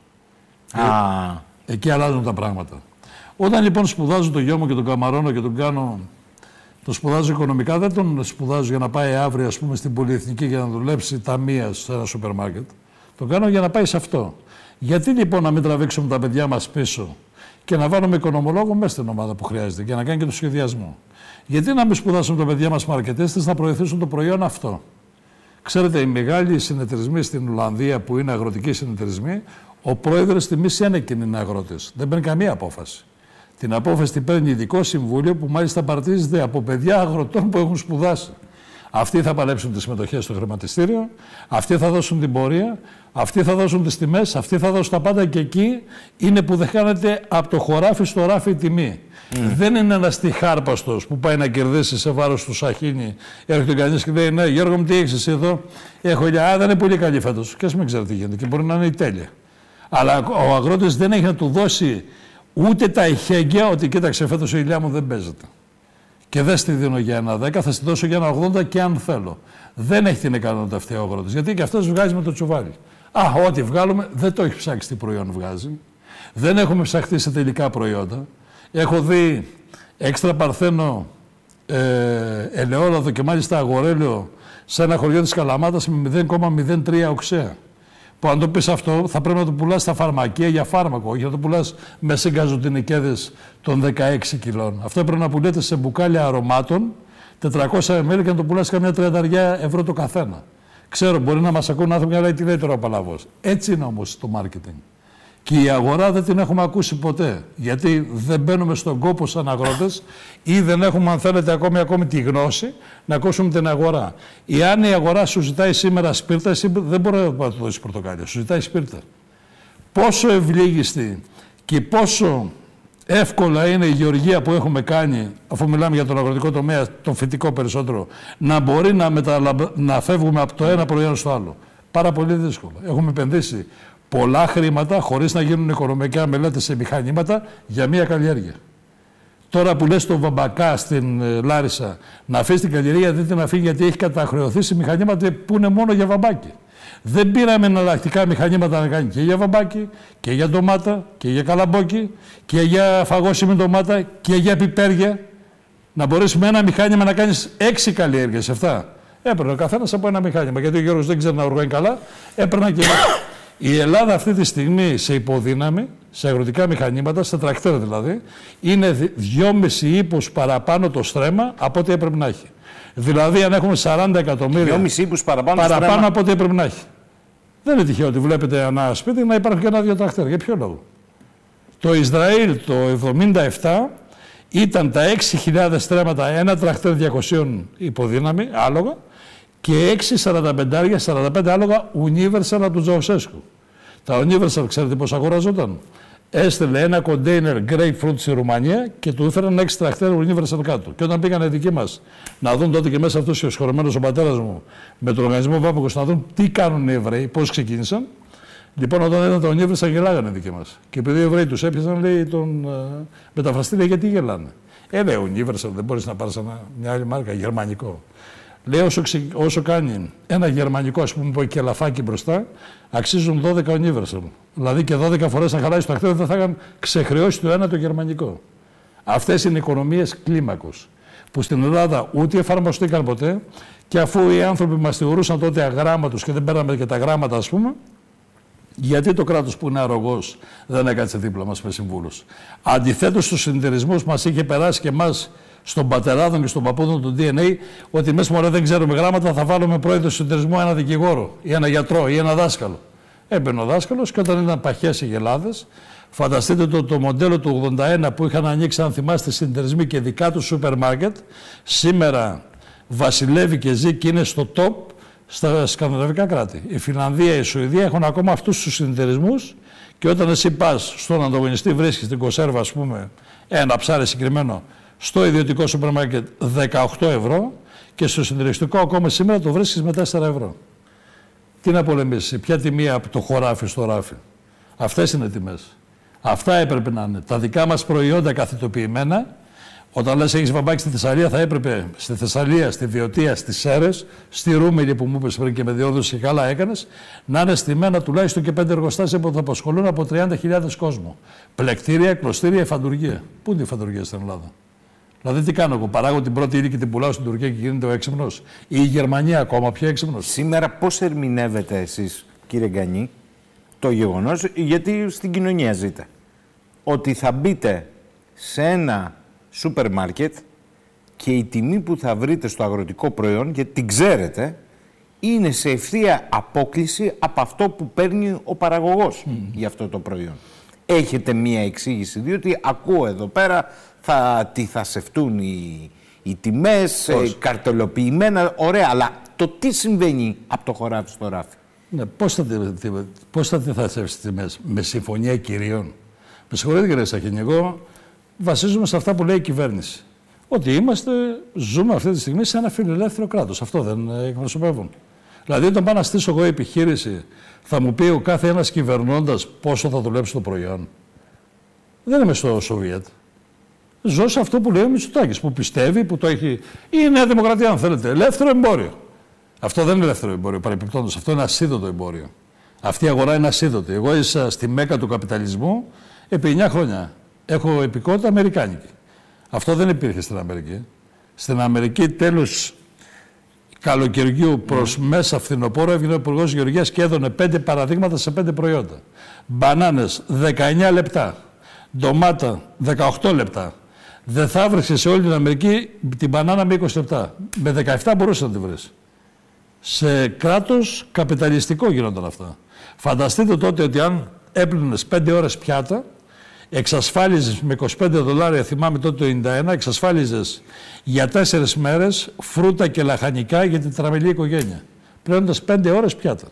Ah. Ε, εκεί αλλάζουν τα πράγματα. Όταν λοιπόν σπουδάζω το γιο μου και τον καμαρώνω και τον κάνω, το σπουδάζω οικονομικά, δεν τον σπουδάζω για να πάει αύριο ας πούμε στην πολυεθνική για να δουλέψει ταμεία σε ένα σούπερ μάρκετ. Το κάνω για να πάει σε αυτό. Γιατί λοιπόν να μην τραβήξουμε τα παιδιά μας πίσω και να βάλουμε οικονομολόγο μέσα στην ομάδα που χρειάζεται και να κάνει και το σχεδιασμό. Γιατί να μην σπουδάσουμε τα παιδιά μας μαρκετέστες να προωθήσουν το προϊόν αυτό. Ξέρετε, οι μεγάλοι συνεταιρισμοί στην Ολλανδία που είναι αγροτικοί συνεταιρισμοί, ο πρόεδρος τιμής ένεκεν είναι αγρότης. Δεν παίρνει καμία απόφαση. Την απόφαση την παίρνει ειδικό συμβούλιο που μάλιστα παρτίζεται από παιδιά αγροτών που έχουν σπουδάσει. Αυτοί θα παλέψουν τις συμμετοχές στο χρηματιστήριο, αυτοί θα δώσουν την πορεία, αυτοί θα δώσουν τις τιμές, αυτοί θα δώσουν τα πάντα και εκεί είναι που δεν χάνεται από το χωράφι στο ράφι η τιμή. Mm. Δεν είναι ένας τυχάρπαστος που πάει να κερδίσει σε βάρος του Σαχίνη. Έρχεται κανείς και λέει: ναι, Γιώργο μου, τι έχεις εσύ εδώ? Έχω ηλιά. Α, δεν είναι πολύ καλή φέτος. Και ας μην ξέρετε τι γίνεται. Και μπορεί να είναι η τέλεια. Αλλά ο αγρότης δεν έχει να του δώσει ούτε τα ηχέγγυα ότι κοίταξε, φέτος η ηλιά μου δεν παίζεται. Και δεν στη δίνω για ένα δέκα, θα στη δώσω για ένα ογδόντα και αν θέλω. Δεν έχει την ικανότητα αυτή ο αγρότης. Γιατί και αυτός βγάζει με το τσουβάλι. Α, ό,τι βγάλουμε δεν το έχει ψάξει τι προϊόν βγάζει. Δεν έχουμε ψαχτεί σε τελικά προϊόντα. Έχω δει έξτρα παρθένο ε, ελαιόλαδο και μάλιστα αγορέλαιο σε ένα χωριό της Καλαμάτας με μηδέν κόμμα μηδέν τρία οξέα. Που αν το πεις αυτό θα πρέπει να το πουλάς στα φαρμακεία για φάρμακο, όχι να το πουλάς με συγκαζοτινικέδες των δεκαέξι κιλών. Αυτό πρέπει να πουλέτε σε μπουκάλια αρωμάτων, τετρακόσια μιλιλίτρα και να το πουλάς καμιά τριάντα ευρώ το καθένα. Ξέρω, μπορεί να μας ακούνε άνθρωποι, αλλά τι λέει τώρα ο Παλαβός. Έτσι είναι όμως το marketing. Και η αγορά δεν την έχουμε ακούσει ποτέ. Γιατί δεν μπαίνουμε στον κόπο σαν αγρότες ή δεν έχουμε, αν θέλετε, ακόμη, ακόμη τη γνώση να ακούσουμε την αγορά. Εάν η αγορά σου ζητάει σήμερα σπίρτα, εσύ δεν μπορεί να το δώσει πορτοκάλια. Σου ζητάει σπίρτα. Πόσο ευλίγιστη και πόσο εύκολα είναι η γεωργία που έχουμε κάνει, αφού μιλάμε για τον αγροτικό τομέα, τον φυτικό περισσότερο, να μπορεί να, μεταλαμπ... να φεύγουμε από το ένα προϊόν στο άλλο. Πάρα πολύ δύσκολο. Έχουμε επενδύσει πολλά χρήματα χωρίς να γίνουν οικονομικά μελέτες σε μηχανήματα για μία καλλιέργεια. Τώρα που λες το Βαμπακά στην ε, Λάρισα να αφήσει την καλλιέργεια, δεν την αφήνει γιατί έχει καταχρεωθεί σε μηχανήματα που είναι μόνο για βαμπάκι. Δεν πήραμε εναλλακτικά μηχανήματα να κάνει και για βαμπάκι, και για ντομάτα, και για καλαμπόκι, και για φαγώσιμη ντομάτα, και για πιπέρια. Να μπορείς με ένα μηχάνημα να κάνεις έξι καλλιέργειες, αυτά. Έπαιρνε ο καθένας από ένα μηχάνημα. Γιατί ο Γιώργος δεν ξέρει να οργάνει καλά, έπαιρνα και η Ελλάδα αυτή τη στιγμή σε υποδύναμη, σε αγροτικά μηχανήματα, σε τρακτέρ δηλαδή, είναι δυόμισι ύπους παραπάνω το στρέμμα από ό,τι έπρεπε να έχει. Δηλαδή, αν έχουμε σαράντα εκατομμύρια δυόμισι ύπους παραπάνω, παραπάνω από ό,τι έπρεπε να έχει. Δεν είναι τυχαίο ότι βλέπετε ένα σπίτι να υπάρχουν και ένα-δύο τρακτέρ. Για ποιο λόγο? Το Ισραήλ το εβδομήντα επτά ήταν τα έξι χιλιάδες στρέμματα, ένα τρακτέρ διακόσια υποδύναμη, άλογα, και έξι σαράντα πέντε, σαράντα πέντε άλογα Universal από τον Τζαουσέσκου. Τα Universal, ξέρετε πώς αγοραζόταν? Έστελε ένα κοντέινερ grapefruit στη Ρουμανία και του έφεραν έξι τρακτέρ Universal κάτω. Και όταν πήγαν οι δικοί μας να δουν τότε και μέσα αυτός ο σχολημένος ο πατέρας μου με τον οργανισμό Βάποκος να δουν τι κάνουν οι Εβραίοι, πώς ξεκίνησαν, Λοιπόν, όταν ήταν τον Ίβρισαν, γελάγανε δικοί μας. Και επειδή οι Εβραίοι τους έπιασαν, λέει τον uh, μεταφραστή, λέει γιατί γελάνε. Ε, λέει ο Ίβρισαν, δεν μπορείς να πάρεις ένα, μια άλλη μάρκα, γερμανικό. Λέει όσο, ξε, όσο κάνει ένα γερμανικό, ας πούμε, που έχει και λαφάκι μπροστά, αξίζουν δώδεκα ο Ίβρισαν. Δηλαδή και δώδεκα φορές να χαλάσει το αχθείο, δεν θα είχαν ξεχρεώσει το ένα το γερμανικό. Αυτές είναι οικονομίες κλίμακος, που στην Ελλάδα ούτε εφαρμοστήκαν ποτέ, και αφού οι άνθρωποι μας θεωρούσαν τότε αγράμματους και δεν παίρναμε και τα γράμματα, ας πούμε, γιατί το κράτος που είναι αρρωγός δεν έκατσε δίπλα μας με συμβούλους. Αντιθέτως στους συνεταιρισμούς μας είχε περάσει και εμάς στον πατεράδων και στον παππούδων του ντι εν έι ότι μέσα μωρέ δεν ξέρουμε γράμματα, θα βάλουμε πρόεδρο του συνεταιρισμού ένα δικηγόρο ή ένα γιατρό ή ένα δάσκαλο. Έμπαινε ο δάσκαλος και όταν ήταν παχές οι γελάδες, φανταστείτε το, το μοντέλο του ογδόντα ένα που είχαν ανοίξει, αν θυμάστε, συνεταιρισμοί και δικά του σούπερ μάρκετ, σήμερα βασιλεύει και ζει και είναι στο top στα σκανδιναβικά κράτη. Η Φινλανδία, η Σουηδία έχουν ακόμα αυτούς τους συνεταιρισμούς και όταν εσύ πας στον ανταγωνιστή, βρίσκεις την κονσέρβα, ας πούμε, ένα ψάρι συγκεκριμένο, στο ιδιωτικό σούπερ μάρκετ δεκαοκτώ ευρώ και στο συνεταιριστικό ακόμα σήμερα το βρίσκεις με τέσσερα ευρώ. Τι να πολεμήσεις, ποια τιμή από το χωράφι στο ράφι. Αυτές είναι τιμές. Αυτά έπρεπε να είναι. Τα δικά μας προϊόντα καθητοποιημένα. Όταν λες έχεις βαμπάκι στη Θεσσαλία, θα έπρεπε στη Θεσσαλία, στη Βιωτία, στις Σέρρες, στη Ρούμελη που μου είπες πριν και με διόρθωση και καλά έκανες, να είναι στημένα τουλάχιστον και πέντε εργοστάσια που θα απασχολούν από τριάντα χιλιάδες κόσμο. Πλεκτήρια, κλωστήρια, εφαντουργία. Πού είναι η εφαντουργία στην Ελλάδα? Δηλαδή τι κάνω εγώ, παράγω την πρώτη ύλη και την πουλάω στην Τουρκία και γίνεται ο έξυπνος. Ή η Γερμανία ακόμα πιο έξυπνος. Σήμερα πώς ερμηνεύετε εσείς, κύριε Γκανή, το γεγονός, γιατί στην κοινωνία ζείτε, ότι θα μπείτε σε ένα σούπερ μάρκετ και η τιμή που θα βρείτε στο αγροτικό προϊόν, γιατί την ξέρετε, είναι σε ευθεία απόκλιση από αυτό που παίρνει ο παραγωγός mm. για αυτό το προϊόν. Έχετε μία εξήγηση, διότι ακούω εδώ πέρα θα, τι θα σευτούν οι, οι τιμές, ε, καρτελοποιημένα, ωραία, αλλά το τι συμβαίνει από το χωράφι στο ράφι. Ναι, πώς θα, πώς θα, θα σέψεις τις τιμές, με συμφωνία κυρίων? Με συγχωρείτε κύριε Σαχίνη, εγώ βασίζομαι σε αυτά που λέει η κυβέρνηση. Ότι είμαστε, ζούμε αυτή τη στιγμή σε ένα φιλελεύθερο κράτος. Αυτό δεν εκπροσωπεύουν. Δηλαδή, όταν πάω να στήσω εγώ επιχείρηση, θα μου πει ο κάθε ένας κυβερνώντας πόσο θα δουλέψει το προϊόν. Δεν είμαι στο Σοβιέτ. Ζω σε αυτό που λέει ο Μητσοτάκης, που πιστεύει, που το έχει. Ή η Νέα Δημοκρατία, αν θέλετε. Ελεύθερο εμπόριο. Αυτό δεν είναι ελεύθερο εμπόριο, παρεμπιπτόντως. Αυτό είναι ασίδωτο εμπόριο. Αυτή η αγορά είναι ασίδωτη. Εγώ ίσα στη μέκα του καπιταλισμού επί εννιά χρόνια. Έχω επικότητα αμερικάνικη. Αυτό δεν υπήρχε στην Αμερική. Στην Αμερική, τέλος καλοκαιριού προς mm. μέσα φθινοπόρο, έβγαινε ο Υπουργός Γεωργίας και έδωνε πέντε παραδείγματα σε πέντε προϊόντα. Μπανάνες δεκαεννιά λεπτά. Ντομάτα δεκαοκτώ λεπτά. Δεν θα βρίσκεις σε όλη την Αμερική την μπανάνα με είκοσι λεπτά. Με δεκαεπτά μπορούσε να τη βρεις. Σε κράτος καπιταλιστικό γίνονταν αυτά. Φανταστείτε τότε ότι αν έπλυνες πέντε ώρες πιάτα, εξασφάλιζες με είκοσι πέντε δολάρια, θυμάμαι τότε το ενενήντα ένα, εξασφάλιζες για τέσσερις μέρες φρούτα και λαχανικά για την τραμελή οικογένεια. Πλένοντας πέντε ώρες πιάτα.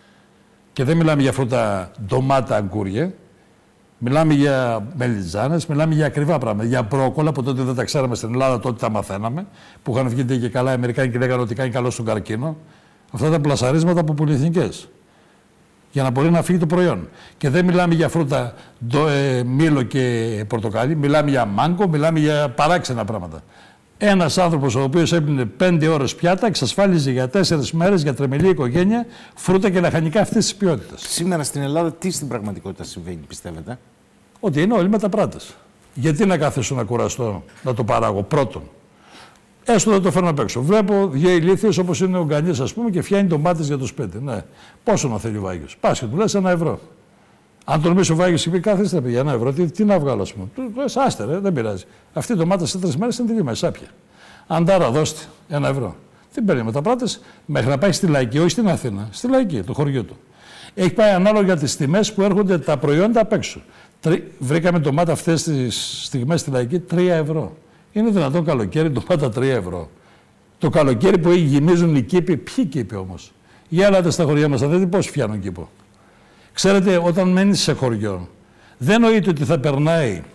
Και δεν μιλάμε για φρούτα, ντομάτα, αγκούρια. Μιλάμε για μελιτζάνες, μιλάμε για ακριβά πράγματα. Για μπρόκολα που τότε δεν τα ξέραμε στην Ελλάδα, τότε τα μαθαίναμε. Που είχαν βγει και καλά οι Αμερικάνοι και λέγανε ότι κάνει καλό στον καρκίνο. Αυτά ήταν πλασαρίσματα από πολυεθνικές. Για να μπορεί να φύγει το προϊόν. Και δεν μιλάμε για φρούτα, ντο, ε, μήλο και πορτοκάλι, μιλάμε για μάγκο, μιλάμε για παράξενα πράγματα. Ένας άνθρωπος ο οποίος έπινε πέντε ώρες πιάτα εξασφάλιζε για τέσσερις μέρες για τρεμελή οικογένεια φρούτα και λαχανικά αυτής της ποιότητας. Σήμερα στην Ελλάδα τι στην πραγματικότητα συμβαίνει, πιστεύετε? Ότι είναι όλοι μεταπράτες. Γιατί να κάθεσαι να κουραστώ να το παράγω πρώτον? Έστω δεν το φέρνω απ' έξω. Βλέπω δύο ηλίθιες όπως είναι ο Γκανής, ας πούμε, και φτιάχνει ντομάτες για το σπίτι. Ναι. Πόσο να θέλει ο Βάγιος? Πας και του λες ένα ευρώ. Αν τολμήσει ο Βάγιος και πει κάθεστε για ένα ευρώ, τι, τι να βγάλω, ας πούμε. Του λες άστε, ρε, δεν πειράζει. Αυτή η ντομάτα σε τρεις μέρες είναι τελείωμα, σάπια. Αντάρα, δώστε ένα ευρώ. Τι παίρνει μεταπράτες μέχρι να πάει στη Λαϊκή, όχι στην Αθήνα, στη Λαϊκή, το χωριό του. Έχει πάει ανάλογα τις τιμές που έρχονται τα προϊόντα απ' έξω. Τρι... Βρήκαμε ντομάτα αυτές τις στιγμές στη Λαϊκή τρία ευρώ. Είναι δυνατόν καλοκαίρι ντομάτα τρία ευρώ? Το καλοκαίρι που γεμίζουν οι κήποι, ποιοι κήποι όμως? Για ελάτε στα χωριά μας, θα δείτε πώς φτιάνουν κήπο. Ξέρετε, όταν μένεις σε χωριό, δεν νοείται ότι θα περνάει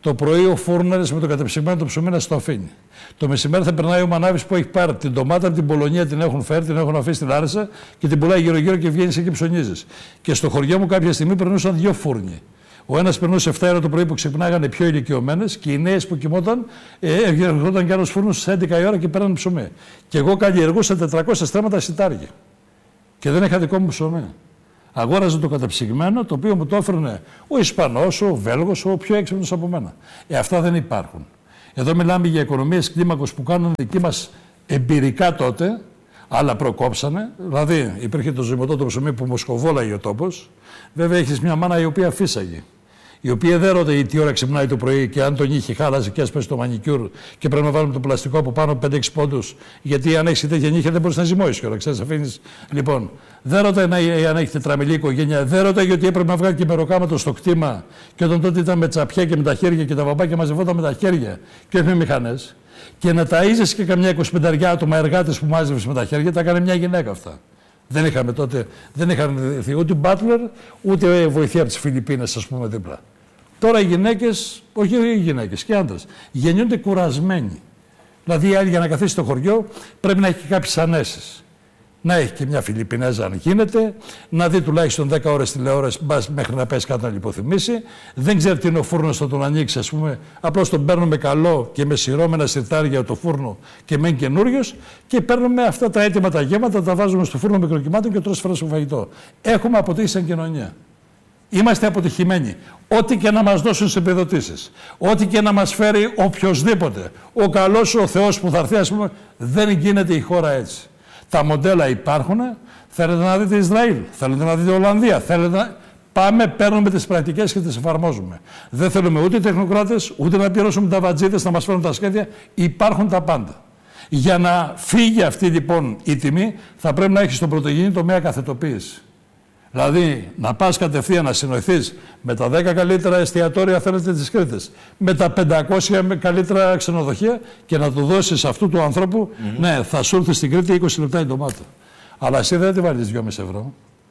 Το πρωί ο φούρναρης με το κατεψυγμένο το ψωμί να στο αφήνει. Το μεσημέρι θα περνάει ο μανάβης που έχει πάρει την ντομάτα από την Πολωνία, την έχουν φέρει, την έχουν αφήσει στην Λάρισα και την πουλάει γύρω-γύρω και βγαίνει εκεί και ψωνίζεις. Και στο χωριό μου κάποια στιγμή περνούσαν δύο φούρνοι. Ο ένας περνούσε εφτά ώρα το πρωί που ξυπνάγανε πιο ηλικιωμένες και οι νέες που κοιμόταν, έρχονταν κι άλλος φούρνος στις έντεκα η ώρα και παίρναν ψωμί. Και εγώ καλλιεργούσα τετρακόσια στρέμματα σιτάρια. Και δεν είχα δικό μου ψωμί. Αγόραζε το καταψυγμένο, το οποίο μου το έφερνε ο Ισπανός, ο Βέλγος, ο πιο έξυπνος από μένα. Ε, αυτά δεν υπάρχουν. Εδώ μιλάμε για οικονομίες κλίμακος που κάνουν δικοί μας εμπειρικά τότε, αλλά προκόψανε. Δηλαδή, υπήρχε το ζυμωτό το ψωμί που μοσχοβόλαγε ο τόπος. Βέβαια, έχεις μια μάνα η οποία φύσαγε. Η οποία δεν ρωτάει τι ώρα ξυπνάει το πρωί και αν τον είχε χάλασε και έσπασε το μανικιούρ και πρέπει να βάλουμε το πλαστικό από πάνω πέντε έξι πόντους. Γιατί αν έχει τέτοια νύχια δεν μπορεί να ζυμώσει κιόλα. Ξέρεις, αφήνεις. Λοιπόν, δεν ρωτάει αν έχει τετραμελή οικογένεια, δεν ρωτάει ότι έπρεπε να βγάλει και μεροκάματο στο κτήμα. Και όταν τότε ήταν με τσαπιά και με τα χέρια και τα βαμπάκια μαζευόταν με τα χέρια και όχι με μηχανές. Και να ταΐζεσαι και καμιά εικοσιπέντε άτομα εργάτες που μάζευες με τα χέρια, τα έκανε μια γυναίκα αυτά. Δεν είχαμε τότε, δεν είχαν δει ούτε μπάτλερ, ούτε βοηθεία από τις Φιλιππίνες, ας πούμε, δίπλα. Τώρα οι γυναίκες, όχι οι γυναίκες, και οι άντρες, γεννιούνται κουρασμένοι. Δηλαδή η άλλη για να καθίσει στο χωριό πρέπει να έχει και κάποιες ανέσεις. Να έχει και μια Φιλιππινέζα αν γίνεται, να δει τουλάχιστον δέκα ώρες τηλεόραση μέχρι να πέσει κάτω να λιποθυμήσει. Δεν ξέρει τι είναι ο φούρνος, θα τον ανοίξει, ας πούμε. Απλώς τον παίρνουμε καλό και με σειρώμενα σιρτάρια το φούρνο και μένει καινούριος και παίρνουμε αυτά τα έτοιμα τα γέματα, τα βάζουμε στο φούρνο μικροκυμάτων και τρως φρέσκο φαγητό. Έχουμε αποτύχει σαν κοινωνία. Είμαστε αποτυχημένοι. Ό,τι και να μας δώσουν σε επιδοτήσεις, ό,τι και να μας φέρει οποιοσδήποτε, ο καλός ο Θεός που θα έρθει, ας πούμε, δεν γίνεται η χώρα έτσι. Τα μοντέλα υπάρχουν. Θέλετε να δείτε Ισραήλ, θέλετε να δείτε Ολλανδία, θέλετε να... Πάμε, παίρνουμε τις πρακτικές και τις εφαρμόζουμε. Δεν θέλουμε ούτε τεχνοκράτες, ούτε να πληρώσουμε τα βατζίδες να μας φέρουν τα σχέδια. Υπάρχουν τα πάντα. Για να φύγει αυτή λοιπόν η τιμή, θα πρέπει να έχει στον πρωτογενή τομέα καθετοποίηση. Δηλαδή, να πας κατευθείαν να συνοηθείς με τα δέκα καλύτερα εστιατόρια, θέλετε, της Κρήτης, με τα πεντακόσια καλύτερα ξενοδοχεία και να το δώσεις αυτού του ανθρώπου, mm-hmm. ναι, θα σου έρθει στην Κρήτη είκοσι λεπτά η ντομάτα. Αλλά εσύ δεν τη βάλεις δυόμισι ευρώ.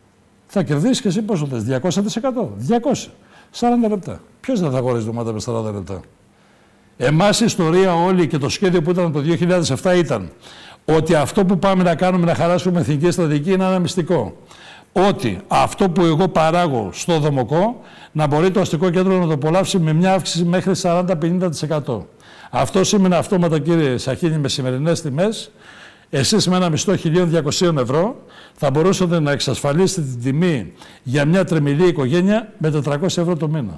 Θα κερδίσεις και εσύ πόσο θες, διακόσια τοις εκατό, διακόσια, σαράντα λεπτά. Ποιος δεν θα αγοράζει ντομάτα με σαράντα λεπτά. Εμάς η ιστορία όλη και το σχέδιο που ήταν το δύο χιλιάδες επτά ήταν ότι αυτό που πάμε να κάνουμε, να χαράσουμε εθνική στρατηγική, είναι ένα μυστικό. Ότι αυτό που εγώ παράγω στο Δομοκό να μπορεί το αστικό κέντρο να το απολαύσει με μια αύξηση μέχρι σαράντα με πενήντα τοις εκατό. Αυτό σημαίνει αυτόματα, κύριε Σαχίνη, με σημερινές τιμές, εσείς με ένα μισθό χίλια διακόσια ευρώ θα μπορούσατε να εξασφαλίσετε την τιμή για μια τρεμιλή οικογένεια με τετρακόσια ευρώ το μήνα.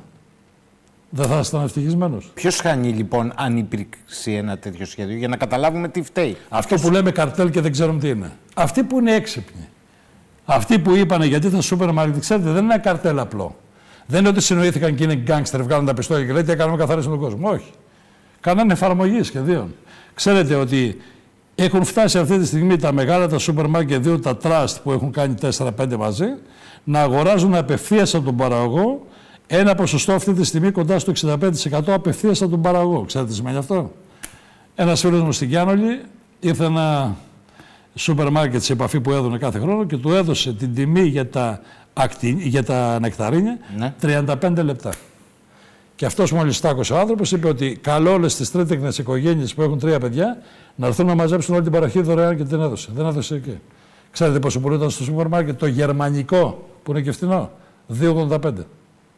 Δεν θα ήσασταν ευτυχισμένος. Ποιος χάνει λοιπόν αν υπήρξει ένα τέτοιο σχέδιο, για να καταλάβουμε τι φταίει? Αυτό που λέμε καρτέλ και δεν ξέρουμε τι είναι. Αυτοί που είναι έξυπνοι. Αυτοί που είπανε γιατί τα σούπερ μάρκετ, ξέρετε, δεν είναι ένα καρτέλ απλό. Δεν είναι ότι συνοήθηκαν και είναι γκάγκστερ, βγάλουν τα πιστόλια και λέει τι κάνουμε, καθαρίσουμε τον κόσμο. Όχι. Κάνανε εφαρμογή σχεδίων. Ξέρετε ότι έχουν φτάσει αυτή τη στιγμή τα μεγάλα τα σούπερ μάρκετ, δύο τα τραστ που έχουν κάνει τέσσερα πέντε μαζί, να αγοράζουν απευθείας από τον παραγωγό ένα ποσοστό αυτή τη στιγμή κοντά στο εξήντα πέντε τοις εκατό απευθείας από τον παραγωγό. Ξέρετε τι σημαίνει αυτό? Ένας φίλος μου στην Γιάννολη ήρθε ένα σούπερ μάρκετ σε επαφή που έδωνε κάθε χρόνο και του έδωσε την τιμή για τα, ακτι... για τα νεκταρίνια, ναι, τριάντα πέντε λεπτά. Και αυτός μόλις τάκωσε ο άνθρωπος είπε ότι καλό όλες τις τρίτεκνες οικογένειες που έχουν τρία παιδιά να έρθουν να μαζέψουν όλη την παραχή δωρεάν και την έδωσε. Δεν έδωσε εκεί. Ξέρετε πόσο πουλούταν στο σούπερ μάρκετ το γερμανικό που είναι και φθηνό? δύο ογδόντα πέντε.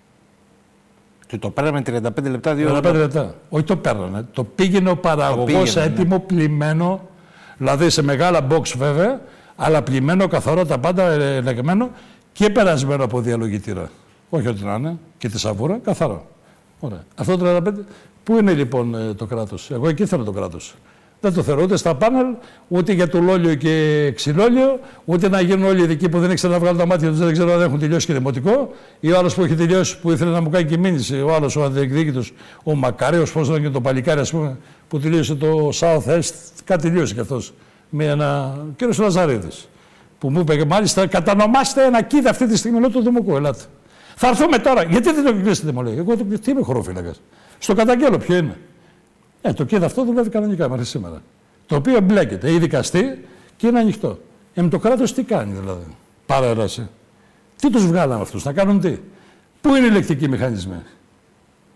Και το παίρναμε τριάντα πέντε λεπτά, δύο τριάντα πέντε λεπτά. Όχι το παίρνανε. Το πήγαινε ο παραγωγός έτοιμο, ναι, πλημμένο. Δηλαδή σε μεγάλα box βέβαια, αλλά πλημμένο, καθαρό, τα πάντα ελεγμένο και περασμένο από διαλογητήρα. Όχι ότι να είναι, και τη σαβούρα, καθαρό. Ωραία. Αυτό το τριάντα πέντε, πού είναι λοιπόν το κράτος? Εγώ εκεί θέλω το κράτος. Δεν το θέλω ούτε στα πάνελ, ούτε για το λόλιο και ξυλόλιο, ούτε να γίνουν όλοι οι ειδικοί που δεν ήξεραν να βγάλουν τα μάτια τους, δεν ξέρω αν έχουν τελειώσει και δημοτικό, ή ο άλλος που έχει τελειώσει που ήθελε να μου κάνει και μήνυση, ο άλλος ο αντιεκδίκητος, ο Μακάριος, πώς ήταν και το παλικάρι, ας πούμε, που τελείωσε το South Est, κάτι τελείωσε κι αυτός. Με ένα κύριο Λαζαρίδης, που μου είπε μάλιστα, κατανομάστε ένα κίδα αυτή τη στιγμή, λέω το Δημοκό, ελάτε. Θα έρθουμε τώρα, γιατί δεν το κλείσετε, μου λέει. Εγώ το, τι είμαι χωροφύλακας? Στο καταγγέλω, ποιο είναι? Ε, το κίδα αυτό δουλεύει κανονικά μέχρι σήμερα. Το οποίο εμπλέκεται, ή δικαστή και είναι ανοιχτό. Ε, με το κράτος τι κάνει δηλαδή? Παρέραση. Τι τους βγάλαμε αυτούς, να κάνουν τι? Πού είναι οι λεκτικοί μηχανισμοί?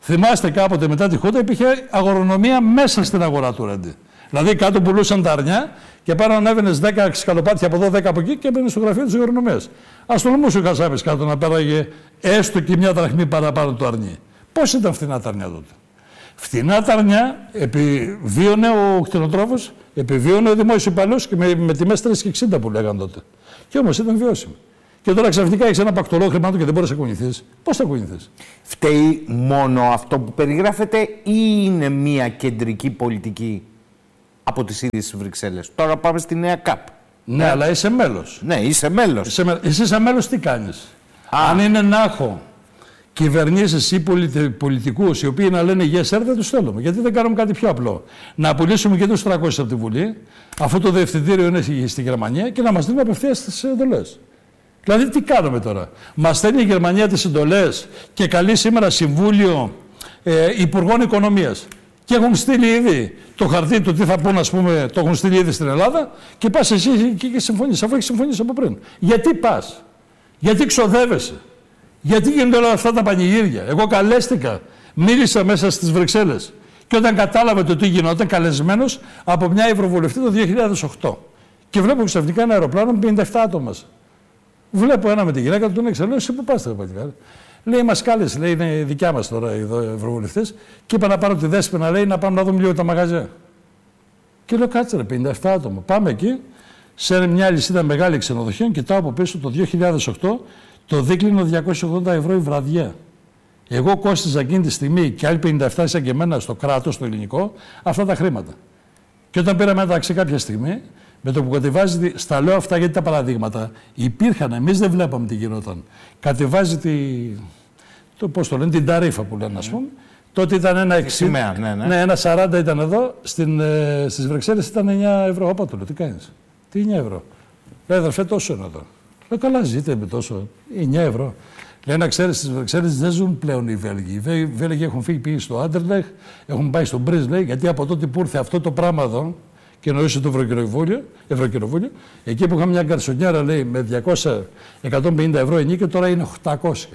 Θυμάστε κάποτε μετά τη Χούντα υπήρχε αγρονομία μέσα στην αγορά του Ρέντι. Δηλαδή κάτω πουλούσαν τα αρνιά και πάνω ανέβαινε δέκα σκαλοπάτια από εδώ, δέκα από εκεί και έμπαινε στο γραφείο τη αγρονομία. Α τολμούσε ο Κασάπης κάτω να πέραγε έστω και μια δραχμή παραπάνω το αρνί. Πώς ήταν φθηνά τα αρνιά τότε? Φθηνά τα αρνιά επιβίωνε ο κτηνοτρόφος, επιβίωνε ο δημόσιος υπαλλήλος και με, με τιμές τρεις και εξήντα που λέγαν τότε. Και όμως ήταν βιώσιμο. Και τώρα ξαφνικά έχεις ένα πακτολό χρημάτων και δεν μπορείς να κουνηθείς. Πώς θα κουνηθείς? Φταίει μόνο αυτό που περιγράφεται ή είναι μια κεντρική πολιτική από τις ίδιες τις Βρυξέλλες? Τώρα πάμε στη νέα ΚΑΠ. Ναι, αλλά είσαι μέλος. Ναι, είσαι μέλος. Είσαι, με... Εσύ σαν μέλος τι κάνεις? Αν είναι να έχω κυβερνήσεις ή πολιτι... πολιτικούς οι οποίοι να λένε yes sir, δεν τους θέλουμε. Γιατί δεν κάνουμε κάτι πιο απλό? Να απολύσουμε και τους τριακόσιους από τη Βουλή, αφού το διευθυντήριο είναι στη Γερμανία, και να μας δίνουν απευθείας τις εντολές. Δηλαδή τι κάνουμε τώρα? Μας στέλνει η Γερμανία τις εντολές και καλεί σήμερα Συμβούλιο ε, Υπουργών Οικονομίας. Και έχουν στείλει ήδη το χαρτί του τι θα πούν, ας πούμε, το έχουν στείλει ήδη στην Ελλάδα και πας εσύ εκεί και συμφωνείς, αφού έχεις συμφωνήσει από πριν. Γιατί πας? Γιατί ξοδεύεσαι? Γιατί γίνονται όλα αυτά τα πανηγύρια? Εγώ καλέστηκα, μίλησα μέσα στις Βρυξέλλες και όταν κατάλαβε το τι γινόταν, καλεσμένος από μια Ευρωβουλευτή το δύο χιλιάδες οκτώ. Και βλέπω ξαφνικά ένα αεροπλάνο με πενήντα επτά άτομα. Βλέπω ένα με τη γυναίκα του, τον έξω. Λέω, εσύ που πας τώρα, παλικάρι? Λέει, μας κάλεσε, λέει, είναι δικιά μας τώρα εδώ οι ευρωβουλευτές. Και είπα να πάρω τη Δέσποινα, λέει, να πάμε να δούμε λίγο τα μαγαζιά. Και λέω, κάτσε ρε, πενήντα επτά άτομα. Πάμε εκεί, σε μια λυσίδα μεγάλη ξενοδοχείων, κοιτάω από πίσω το δύο χιλιάδες οκτώ, το δίκλινο διακόσια ογδόντα ευρώ η βραδιά. Εγώ κόστιζα εκείνη τη στιγμή και άλλοι πενήντα επτά σαν και εμένα στο κράτος, στο ελληνικό, αυτά τα χρήματα. Και όταν πήραμε μεταξύ κάποια στιγμή, με το που κατεβάζει, στα λέω αυτά γιατί τα παραδείγματα υπήρχαν, εμείς δεν βλέπαμε τι γινόταν. Κατεβάζει τη, το, πώς το λένε, την ταρίφα που λένε, ας πούμε. Τότε ήταν ένα εξήντα, ναι, ναι. ναι, ένα σαράντα ήταν εδώ, στην, ε, στις Βρυξέλλες ήταν εννιά ευρώ. Όπα του λέω, τι κάνεις? Τι εννιά ευρώ? Λέει, αδερφέ, τόσο είναι εδώ. Λέω, καλά, ζείτε με τόσο, εννιά ευρώ. Λέει, να ξέρεις, στις Βρυξέλλες δεν ζουν πλέον οι Βέλγοι. Οι Βέλγοι έχουν φύγει, πήγε στο Άντερλεχ, έχουν πάει στο Μπρίζ, λέει, γιατί από τότε που ήρθε αυτό το πράγμα εδώ, και εννοούσε το Ευρωκοινοβούλιο, Ευρωκοινοβούλιο, εκεί που είχαμε μια γκαρσονιέρα, λέει, με διακόσια με εκατόν πενήντα ευρώ ενίκιο, τώρα είναι οκτακόσια.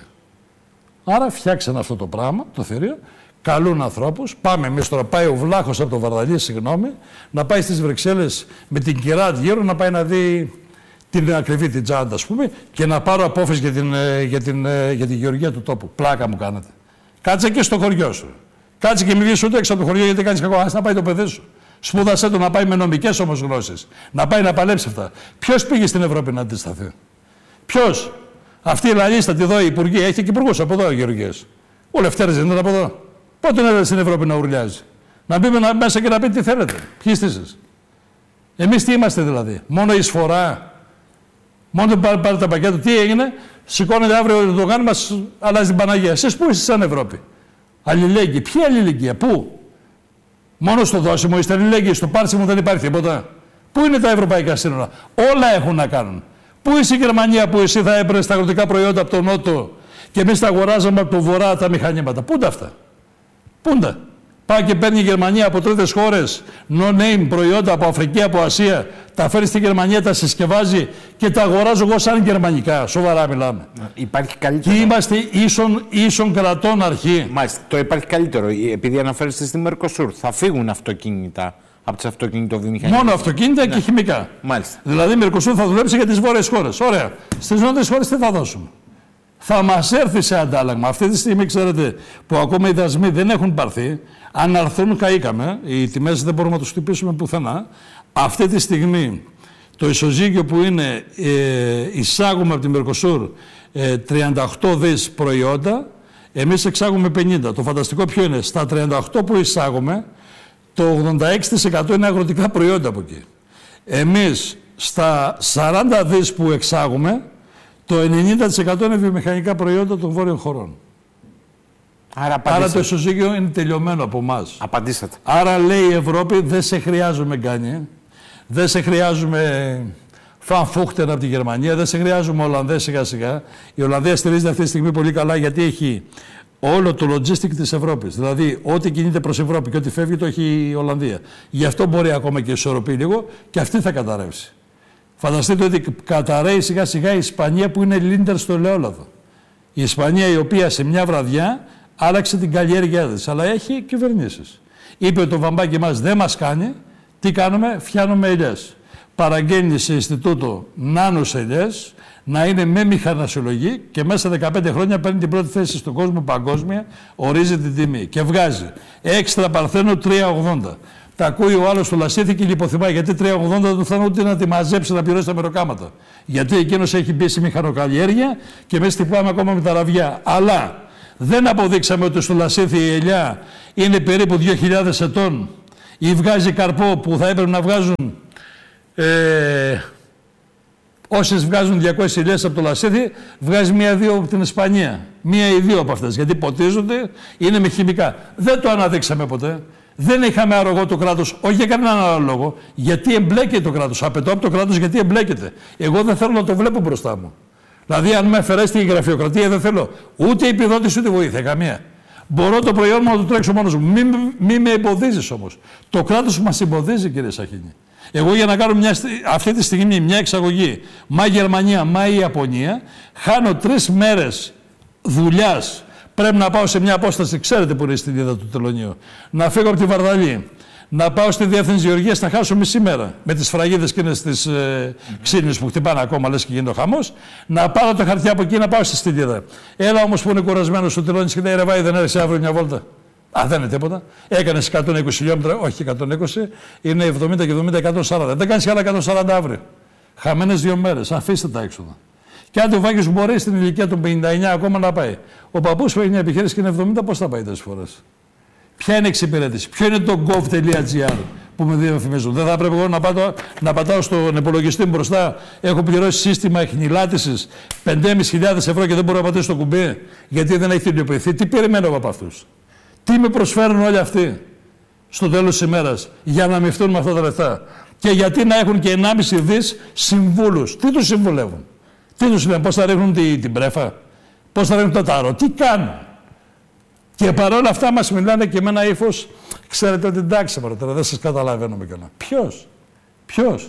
Άρα φτιάξαν αυτό το πράγμα, το θηρίο, καλούν ανθρώπους, πάμε εμείς τώρα, πάει ο Βλάχος από το Βαρδαλί, συγγνώμη, να πάει στις Βρυξέλλες με την Κυράτ γύρω, να πάει να δει την ακριβή την τσάντα, ας πούμε, και να πάρω απόφαση για την, για την, για την γεωργία του τόπου. Πλάκα μου κάνατε. Κάτσε και στο χωριό σου. Κάτσε και μην βγεις ούτε έξω από το χωριό γιατί κάνεις κακό. Ας να πάει το παιδί σου. Σπούδασέ το να πάει με νομικές όμως γνώσεις. Να πάει να παλέψει αυτά. Ποιος πήγε στην Ευρώπη να αντισταθεί? Ποιος? Αυτή η λαλίστατη εδώ, η υπουργοί, έχει και υπουργούς από εδώ, γεωργίες. Ο Λευτέρης δεν ήταν από εδώ. Πότε είναι στην Ευρώπη να ουρλιάζει? Να μπει μέσα και να πει τι θέλετε. Ποιοι είστε εσείς? Εμείς τι είμαστε δηλαδή? Μόνο εισφορά? Μόνο πάρει, πάρει τα πακέτα. Τι έγινε? Σηκώνεται αύριο το γάνι μας, αλλάζει την Παναγία. Εσείς πού είστε σαν Ευρώπη? Αλληλέγγυοι. Ποια αλληλεγγύα? Πού? Μόνο στο δόσιμο είστε αλληλέγγυοι, στο πάρσιμο δεν υπάρχει τίποτα. Πού είναι τα ευρωπαϊκά σύνορα? Όλα έχουν να κάνουν. Πού είσαι η Γερμανία που εσύ θα έπαιρνες τα αγροτικά προϊόντα από τον Νότο και εμείς τα αγοράζαμε από τον Βορρά τα μηχανήματα? Πού είναι αυτά? Πού είναι? Πάει και παίρνει η Γερμανία από τρίτες χώρες no-name προϊόντα από Αφρική, από Ασία, τα φέρει στη Γερμανία, τα συσκευάζει και τα αγοράζω εγώ σαν γερμανικά. Σοβαρά μιλάμε. Υπάρχει καλύτερο. Και είμαστε ίσον, ίσον κρατών αρχή. Μάλιστα. Το υπάρχει καλύτερο. Επειδή αναφέρεστε στη Μερκοσούρ, θα φύγουν αυτοκίνητα από τις αυτοκινητοβιομηχανίες. Μόνο αυτοκίνητα ναι. και χημικά. Μάλιστα. Δηλαδή η Μερκοσούρ θα δουλέψει για τις βόρειες χώρες. Ωραία. Στις νότιες χώρες τι θα δώσουμε? Θα μας έρθει σε αντάλλαγμα. Αυτή τη στιγμή, ξέρετε, που ακόμα οι δασμοί δεν έχουν πάρθει, αν αρθούν, καήκαμε. Οι τιμές δεν μπορούμε να τους χτυπήσουμε πουθενά. Αυτή τη στιγμή το ισοζύγιο που είναι, ε, εισάγουμε από τη Μερκοσούρ ε, τριάντα οκτώ δις προϊόντα, εμείς εξάγουμε πενήντα. Το φανταστικό ποιο είναι? Στα τριάντα οκτώ που εισάγουμε, το ογδόντα έξι τοις εκατό είναι αγροτικά προϊόντα από εκεί. Εμείς στα σαράντα δις που εξάγουμε, το ενενήντα τοις εκατό είναι βιομηχανικά προϊόντα των βόρειων χωρών. Άρα, Άρα το ισοζύγιο είναι τελειωμένο από εμάς. Απαντήσατε. Άρα λέει η Ευρώπη, δεν σε χρειάζομαι γκάνι, δεν σε χρειάζομαι φανφούχτεν από τη Γερμανία, δεν σε χρειάζομαι Ολλανδές σιγά σιγά. Η Ολλανδία στηρίζεται αυτή τη στιγμή πολύ καλά γιατί έχει όλο το logistic της Ευρώπης. Δηλαδή, ό,τι κινείται προς Ευρώπη και ό,τι φεύγει το έχει η Ολλανδία. Γι' αυτό μπορεί ακόμα και ισορροπεί λίγο και αυτή θα καταρρεύσει. Φανταστείτε ότι καταραίει σιγά σιγά η Ισπανία που είναι λίντερ στο ελαιόλαδο. Η Ισπανία η οποία σε μια βραδιά Άλλαξε την καλλιέργειά της, αλλά έχει κυβερνήσεις. Είπε ότι το βαμβάκι μας δεν μας κάνει. Τι κάνουμε? Φτιάνουμε ελιές. Παραγγέλνει σε Ινστιτούτο νάνους ελιές, να είναι με μηχανασιολογή και μέσα σε δεκαπέντε χρόνια παίρνει την πρώτη θέση στον κόσμο παγκόσμια, ορίζει την τιμή και βγάζει έξτρα παρθένο τρία ογδόντα. Τα ακούει ο άλλος στο Λασίθι και λιποθυμάει. Γιατί τρία ογδόντα δεν θα ούτε να τη μαζέψει να πληρώσει τα μεροκάματα. Γιατί εκείνος έχει μπει στη μηχανοκαλλιέργεια και μέσα χτυπάμε ακόμα με τα ραβιά. Αλλά δεν αποδείξαμε ότι στο Λασίθι η ελιά είναι περίπου δύο χιλιάδες ετών ή βγάζει καρπό που θα έπρεπε να βγάζουν. Ε, όσες βγάζουν διακόσιες ελιές από το Λασίθι, βγάζει μία-δύο από την Ισπανία. Μία ή δύο από αυτές. Γιατί ποτίζονται, είναι με χημικά. Δεν το αναδείξαμε ποτέ. Δεν είχαμε αρρωγό το κράτος, όχι για κανέναν άλλο λόγο. Γιατί εμπλέκεται το κράτος. Απαιτώ από το κράτος γιατί εμπλέκεται. Εγώ δεν θέλω να το βλέπω μπροστά μου. Δηλαδή, αν με αφαιρέσει τη γραφειοκρατία, δεν θέλω ούτε επιδότηση ούτε βοήθεια. Καμία. Μπορώ το προϊόν μου να το τρέξω μόνος μου. Μην μη με εμποδίζεις όμως. Το κράτος μας εμποδίζει, κύριε Σαχίνη. Εγώ για να κάνω μια, αυτή τη στιγμή μια εξαγωγή, μα Γερμανία, μα Ιαπωνία, χάνω τρεις μέρες δουλειάς. Πρέπει να πάω σε μια απόσταση, ξέρετε που είναι στην Ιδα του Τελωνίου. Να φύγω από τη Βαρδαλή, να πάω στη Διεύθυνση Γεωργίας, να χάσω μισή μέρα. Με τις φραγίδες και τις ε, mm-hmm. ξύνες που χτυπάνε ακόμα, λες και γίνεται ο χαμός. Να πάρω τα χαρτιά από εκεί να πάω στη Στυλίδα. Έλα όμως που είναι κουρασμένος στο Τελώνης και λέει: ρε Βάη, δεν έρχεσαι αύριο μια βόλτα? Α, δεν είναι τίποτα. Έκανε εκατόν είκοσι χιλιόμετρα, όχι εκατόν είκοσι, είναι εβδομήντα και εβδομήντα, εκατόν σαράντα. Δεν κάνει άλλα εκατόν σαράντα αύριο. Χαμένες δύο μέρες. Αφήστε τα έξοδα. Και αν το Βάγγης μπορεί στην ηλικία των πενήντα εννιά ακόμα να πάει. Ο παππούς που έχει μια επιχείρηση και είναι εβδομήντα, πώς θα πάει τόσες φορές? Ποια είναι η εξυπηρέτηση? Ποιο είναι το gov.gr που με διαφημίζουν? Δεν θα πρέπει εγώ να, πατώ, να πατάω στον υπολογιστή μου μπροστά? Έχω πληρώσει σύστημα εχνηλάτησης πεντέμισι χιλιάδες ευρώ και δεν μπορώ να πατήσω το κουμπί γιατί δεν έχει τελειοποιηθεί. Τι περιμένω από αυτούς? Τι με προσφέρουν όλοι αυτοί στο τέλος της ημέρας για να μειχθούν με αυτά τα λεφτά? Και γιατί να έχουν και ενάμιση δις συμβούλους? Τι τους συμβουλεύουν? Τι τους λένε? Πώς θα ρίχνουν την, την πρέφα? Πώς θα ρίχνουν τα τάρο? Τι κάνουν? Και παρόλα αυτά μας μιλάνε και με ένα ύφος, ξέρετε ότι εντάξει παρότερα, δεν σας καταλαβαίνουμε καλά. Ποιος? Ποιος?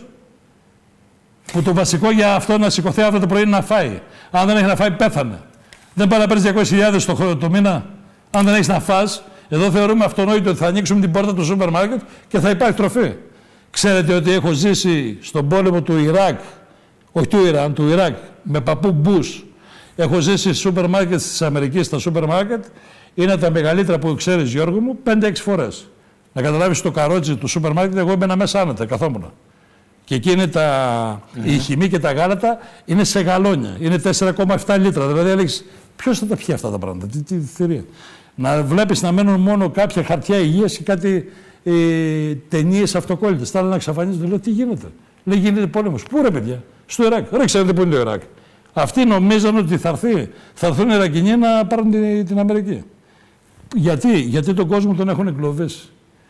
Που το βασικό για αυτό να σηκωθεί αύριο το πρωί είναι να φάει. Αν δεν έχει να φάει, πέθανε. Δεν πάει να παίρνει διακόσιες χιλιάδες το, το μήνα. Αν δεν έχεις να φας, εδώ θεωρούμε αυτονόητο ότι θα ανοίξουμε την πόρτα του σούπερ μάρκετ και θα υπάρχει τροφή. Ξέρετε ότι έχω ζήσει στον πόλεμο του Ιράκ, όχι του Ιράν, του Ιράκ, με παππού Μπούς. Έχω ζήσει σούπερ μάρκετ της Αμερικής, στα σούπερ μάρκετ. Είναι τα μεγαλύτερα που ξέρεις, Γιώργο μου, πέντε έξι φορές. Να καταλάβεις το καρότσι του σούπερ μάρκετ, εγώ έμπαινα μέσα άνετα, καθόμουν. Και εκεί είναι τα... mm-hmm. οι χυμοί και τα γάλατα είναι σε γαλόνια. Είναι τέσσερα κόμμα επτά λίτρα. Δηλαδή έλεγες, ποιος θα τα πιει αυτά τα πράγματα, τι, τι θηρία. Να βλέπεις να μένουν μόνο κάποια χαρτιά υγείας και κάτι ε, ταινίες αυτοκόλλητες. Τα άλλα να εξαφανίζονται. Λέω, τι γίνεται? Λέει, γίνεται πόλεμος. Πού ρε παιδιά? Στο Ιράκ. Ρε, ξέρετε πού είναι το Ιράκ? Αυτοί νομίζαν ότι θα, έρθει, θα έρθουν οι Ιρακινοί να πάρουν την, την Αμερική. Γιατί? Γιατί τον κόσμο τον έχουν εγκλωβίσει.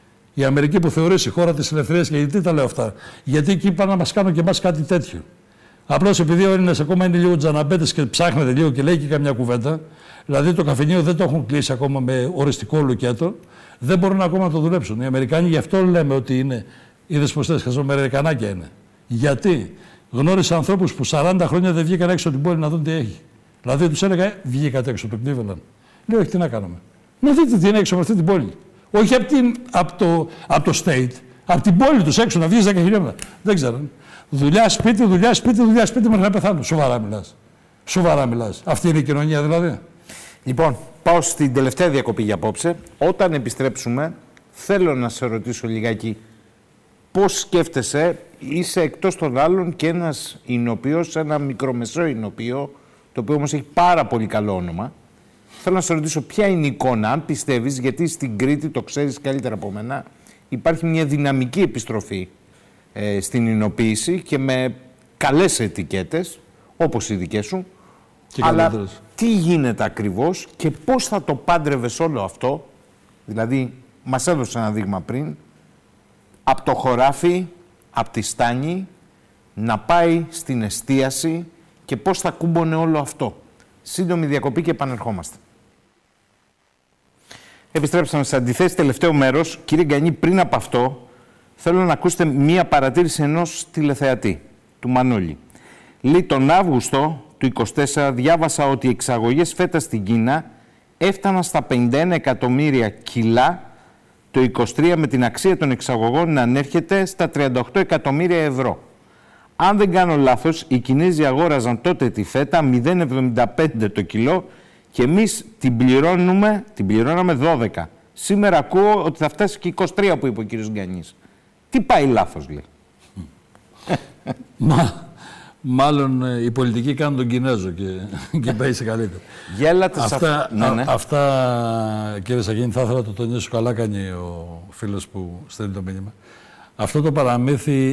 Η Αμερική που θεωρείς η χώρα της ελευθερίας, και γιατί τα λέω αυτά? Γιατί εκεί πάνε να μας κάνουν και εμάς κάτι τέτοιο. Απλώς επειδή ο Έλληνας ακόμα είναι λίγο τζαναμπέτες και ψάχνεται λίγο και λέει και καμιά κουβέντα, δηλαδή το καφενείο δεν το έχουν κλείσει ακόμα με οριστικό λουκέτο, δεν μπορούν ακόμα να το δουλέψουν. Οι Αμερικάνοι γι' αυτό λέμε ότι είναι, είδες πως θες, χαζομερικανάκια είναι. Γιατί? Γνώρισα ανθρώπους που σαράντα χρόνια δεν βγήκαν έξω από την πόλη να δουν τι έχει. Δηλαδή τους έλεγα, βγήκατε έξω από το Cleveland. Λέω, όχι, τι να κάνουμε? Να δείτε τι είναι έξω από αυτή την πόλη. Όχι από, την, από, το, από το state, από την πόλη τους έξω, να βγεις δέκα χιλιόμετρα. Δεν ξέραν. Δουλειά, σπίτι, δουλειά, σπίτι, δουλειά, σπίτι, μέχρι να πεθάνουν. Σοβαρά μιλάς. Σοβαρά μιλάς. Αυτή είναι η κοινωνία δηλαδή. Λοιπόν, πάω στην τελευταία διακοπή για απόψε. Όταν επιστρέψουμε, θέλω να σε ρωτήσω λιγάκι πώς σκέφτεσαι. Είσαι εκτός των άλλων και ένας εινοποιός, ένα μικρομεσαίο εινοποιό, το οποίο όμως έχει πάρα πολύ καλό όνομα. Θέλω να σε ρωτήσω ποια είναι η εικόνα, αν πιστεύεις, γιατί στην Κρήτη, το ξέρεις καλύτερα από μένα, υπάρχει μια δυναμική επιστροφή ε, στην εινοποίηση και με καλές ετικέτες, όπως οι δικές σου. Και αλλά καλύτερες. Τι γίνεται ακριβώς και πώς θα το πάντρευες όλο αυτό? Δηλαδή, μας έδωσε ένα δείγμα πριν, από το χωράφι, από τη στάνη, να πάει στην εστίαση και πώς θα κούμπονε όλο αυτό. Σύντομη διακοπή και επανερχόμαστε. Επιστρέψαμε σε αντιθέσεις, τελευταίο μέρος. Κύριε Γκανή, πριν από αυτό, θέλω να ακούσετε μία παρατήρηση ενός τηλεθεατή, του Μανώλη. Λέει, τον Αύγουστο του είκοσι τέσσερα διάβασα ότι οι εξαγωγές φέτα στην Κίνα έφταναν στα πενήντα ένα εκατομμύρια κιλά, το είκοσι τρία με την αξία των εξαγωγών να ανέρχεται στα τριάντα οκτώ εκατομμύρια ευρώ. Αν δεν κάνω λάθος, οι Κινέζοι αγόραζαν τότε τη φέτα μηδέν κόμμα εβδομήντα πέντε το κιλό και εμείς την, πληρώνουμε, την πληρώναμε δώδεκα. Σήμερα ακούω ότι θα φτάσει και είκοσι τρία που είπε ο κύριος Γκανής. Τι πάει λάθος, λέει. Μα, μάλλον ε, οι πολιτικοί κάνουν τον Κινέζο και, και πάει σε καλύτερα. Γέλατε Αυτά, σε αυτό. Ναι, ναι. α, αυτά, κύριε Σαγίνη, θα ήθελα να το τονίσω. Καλά κάνει ο φίλος που στέλνει το μήνυμα. Αυτό το παραμύθι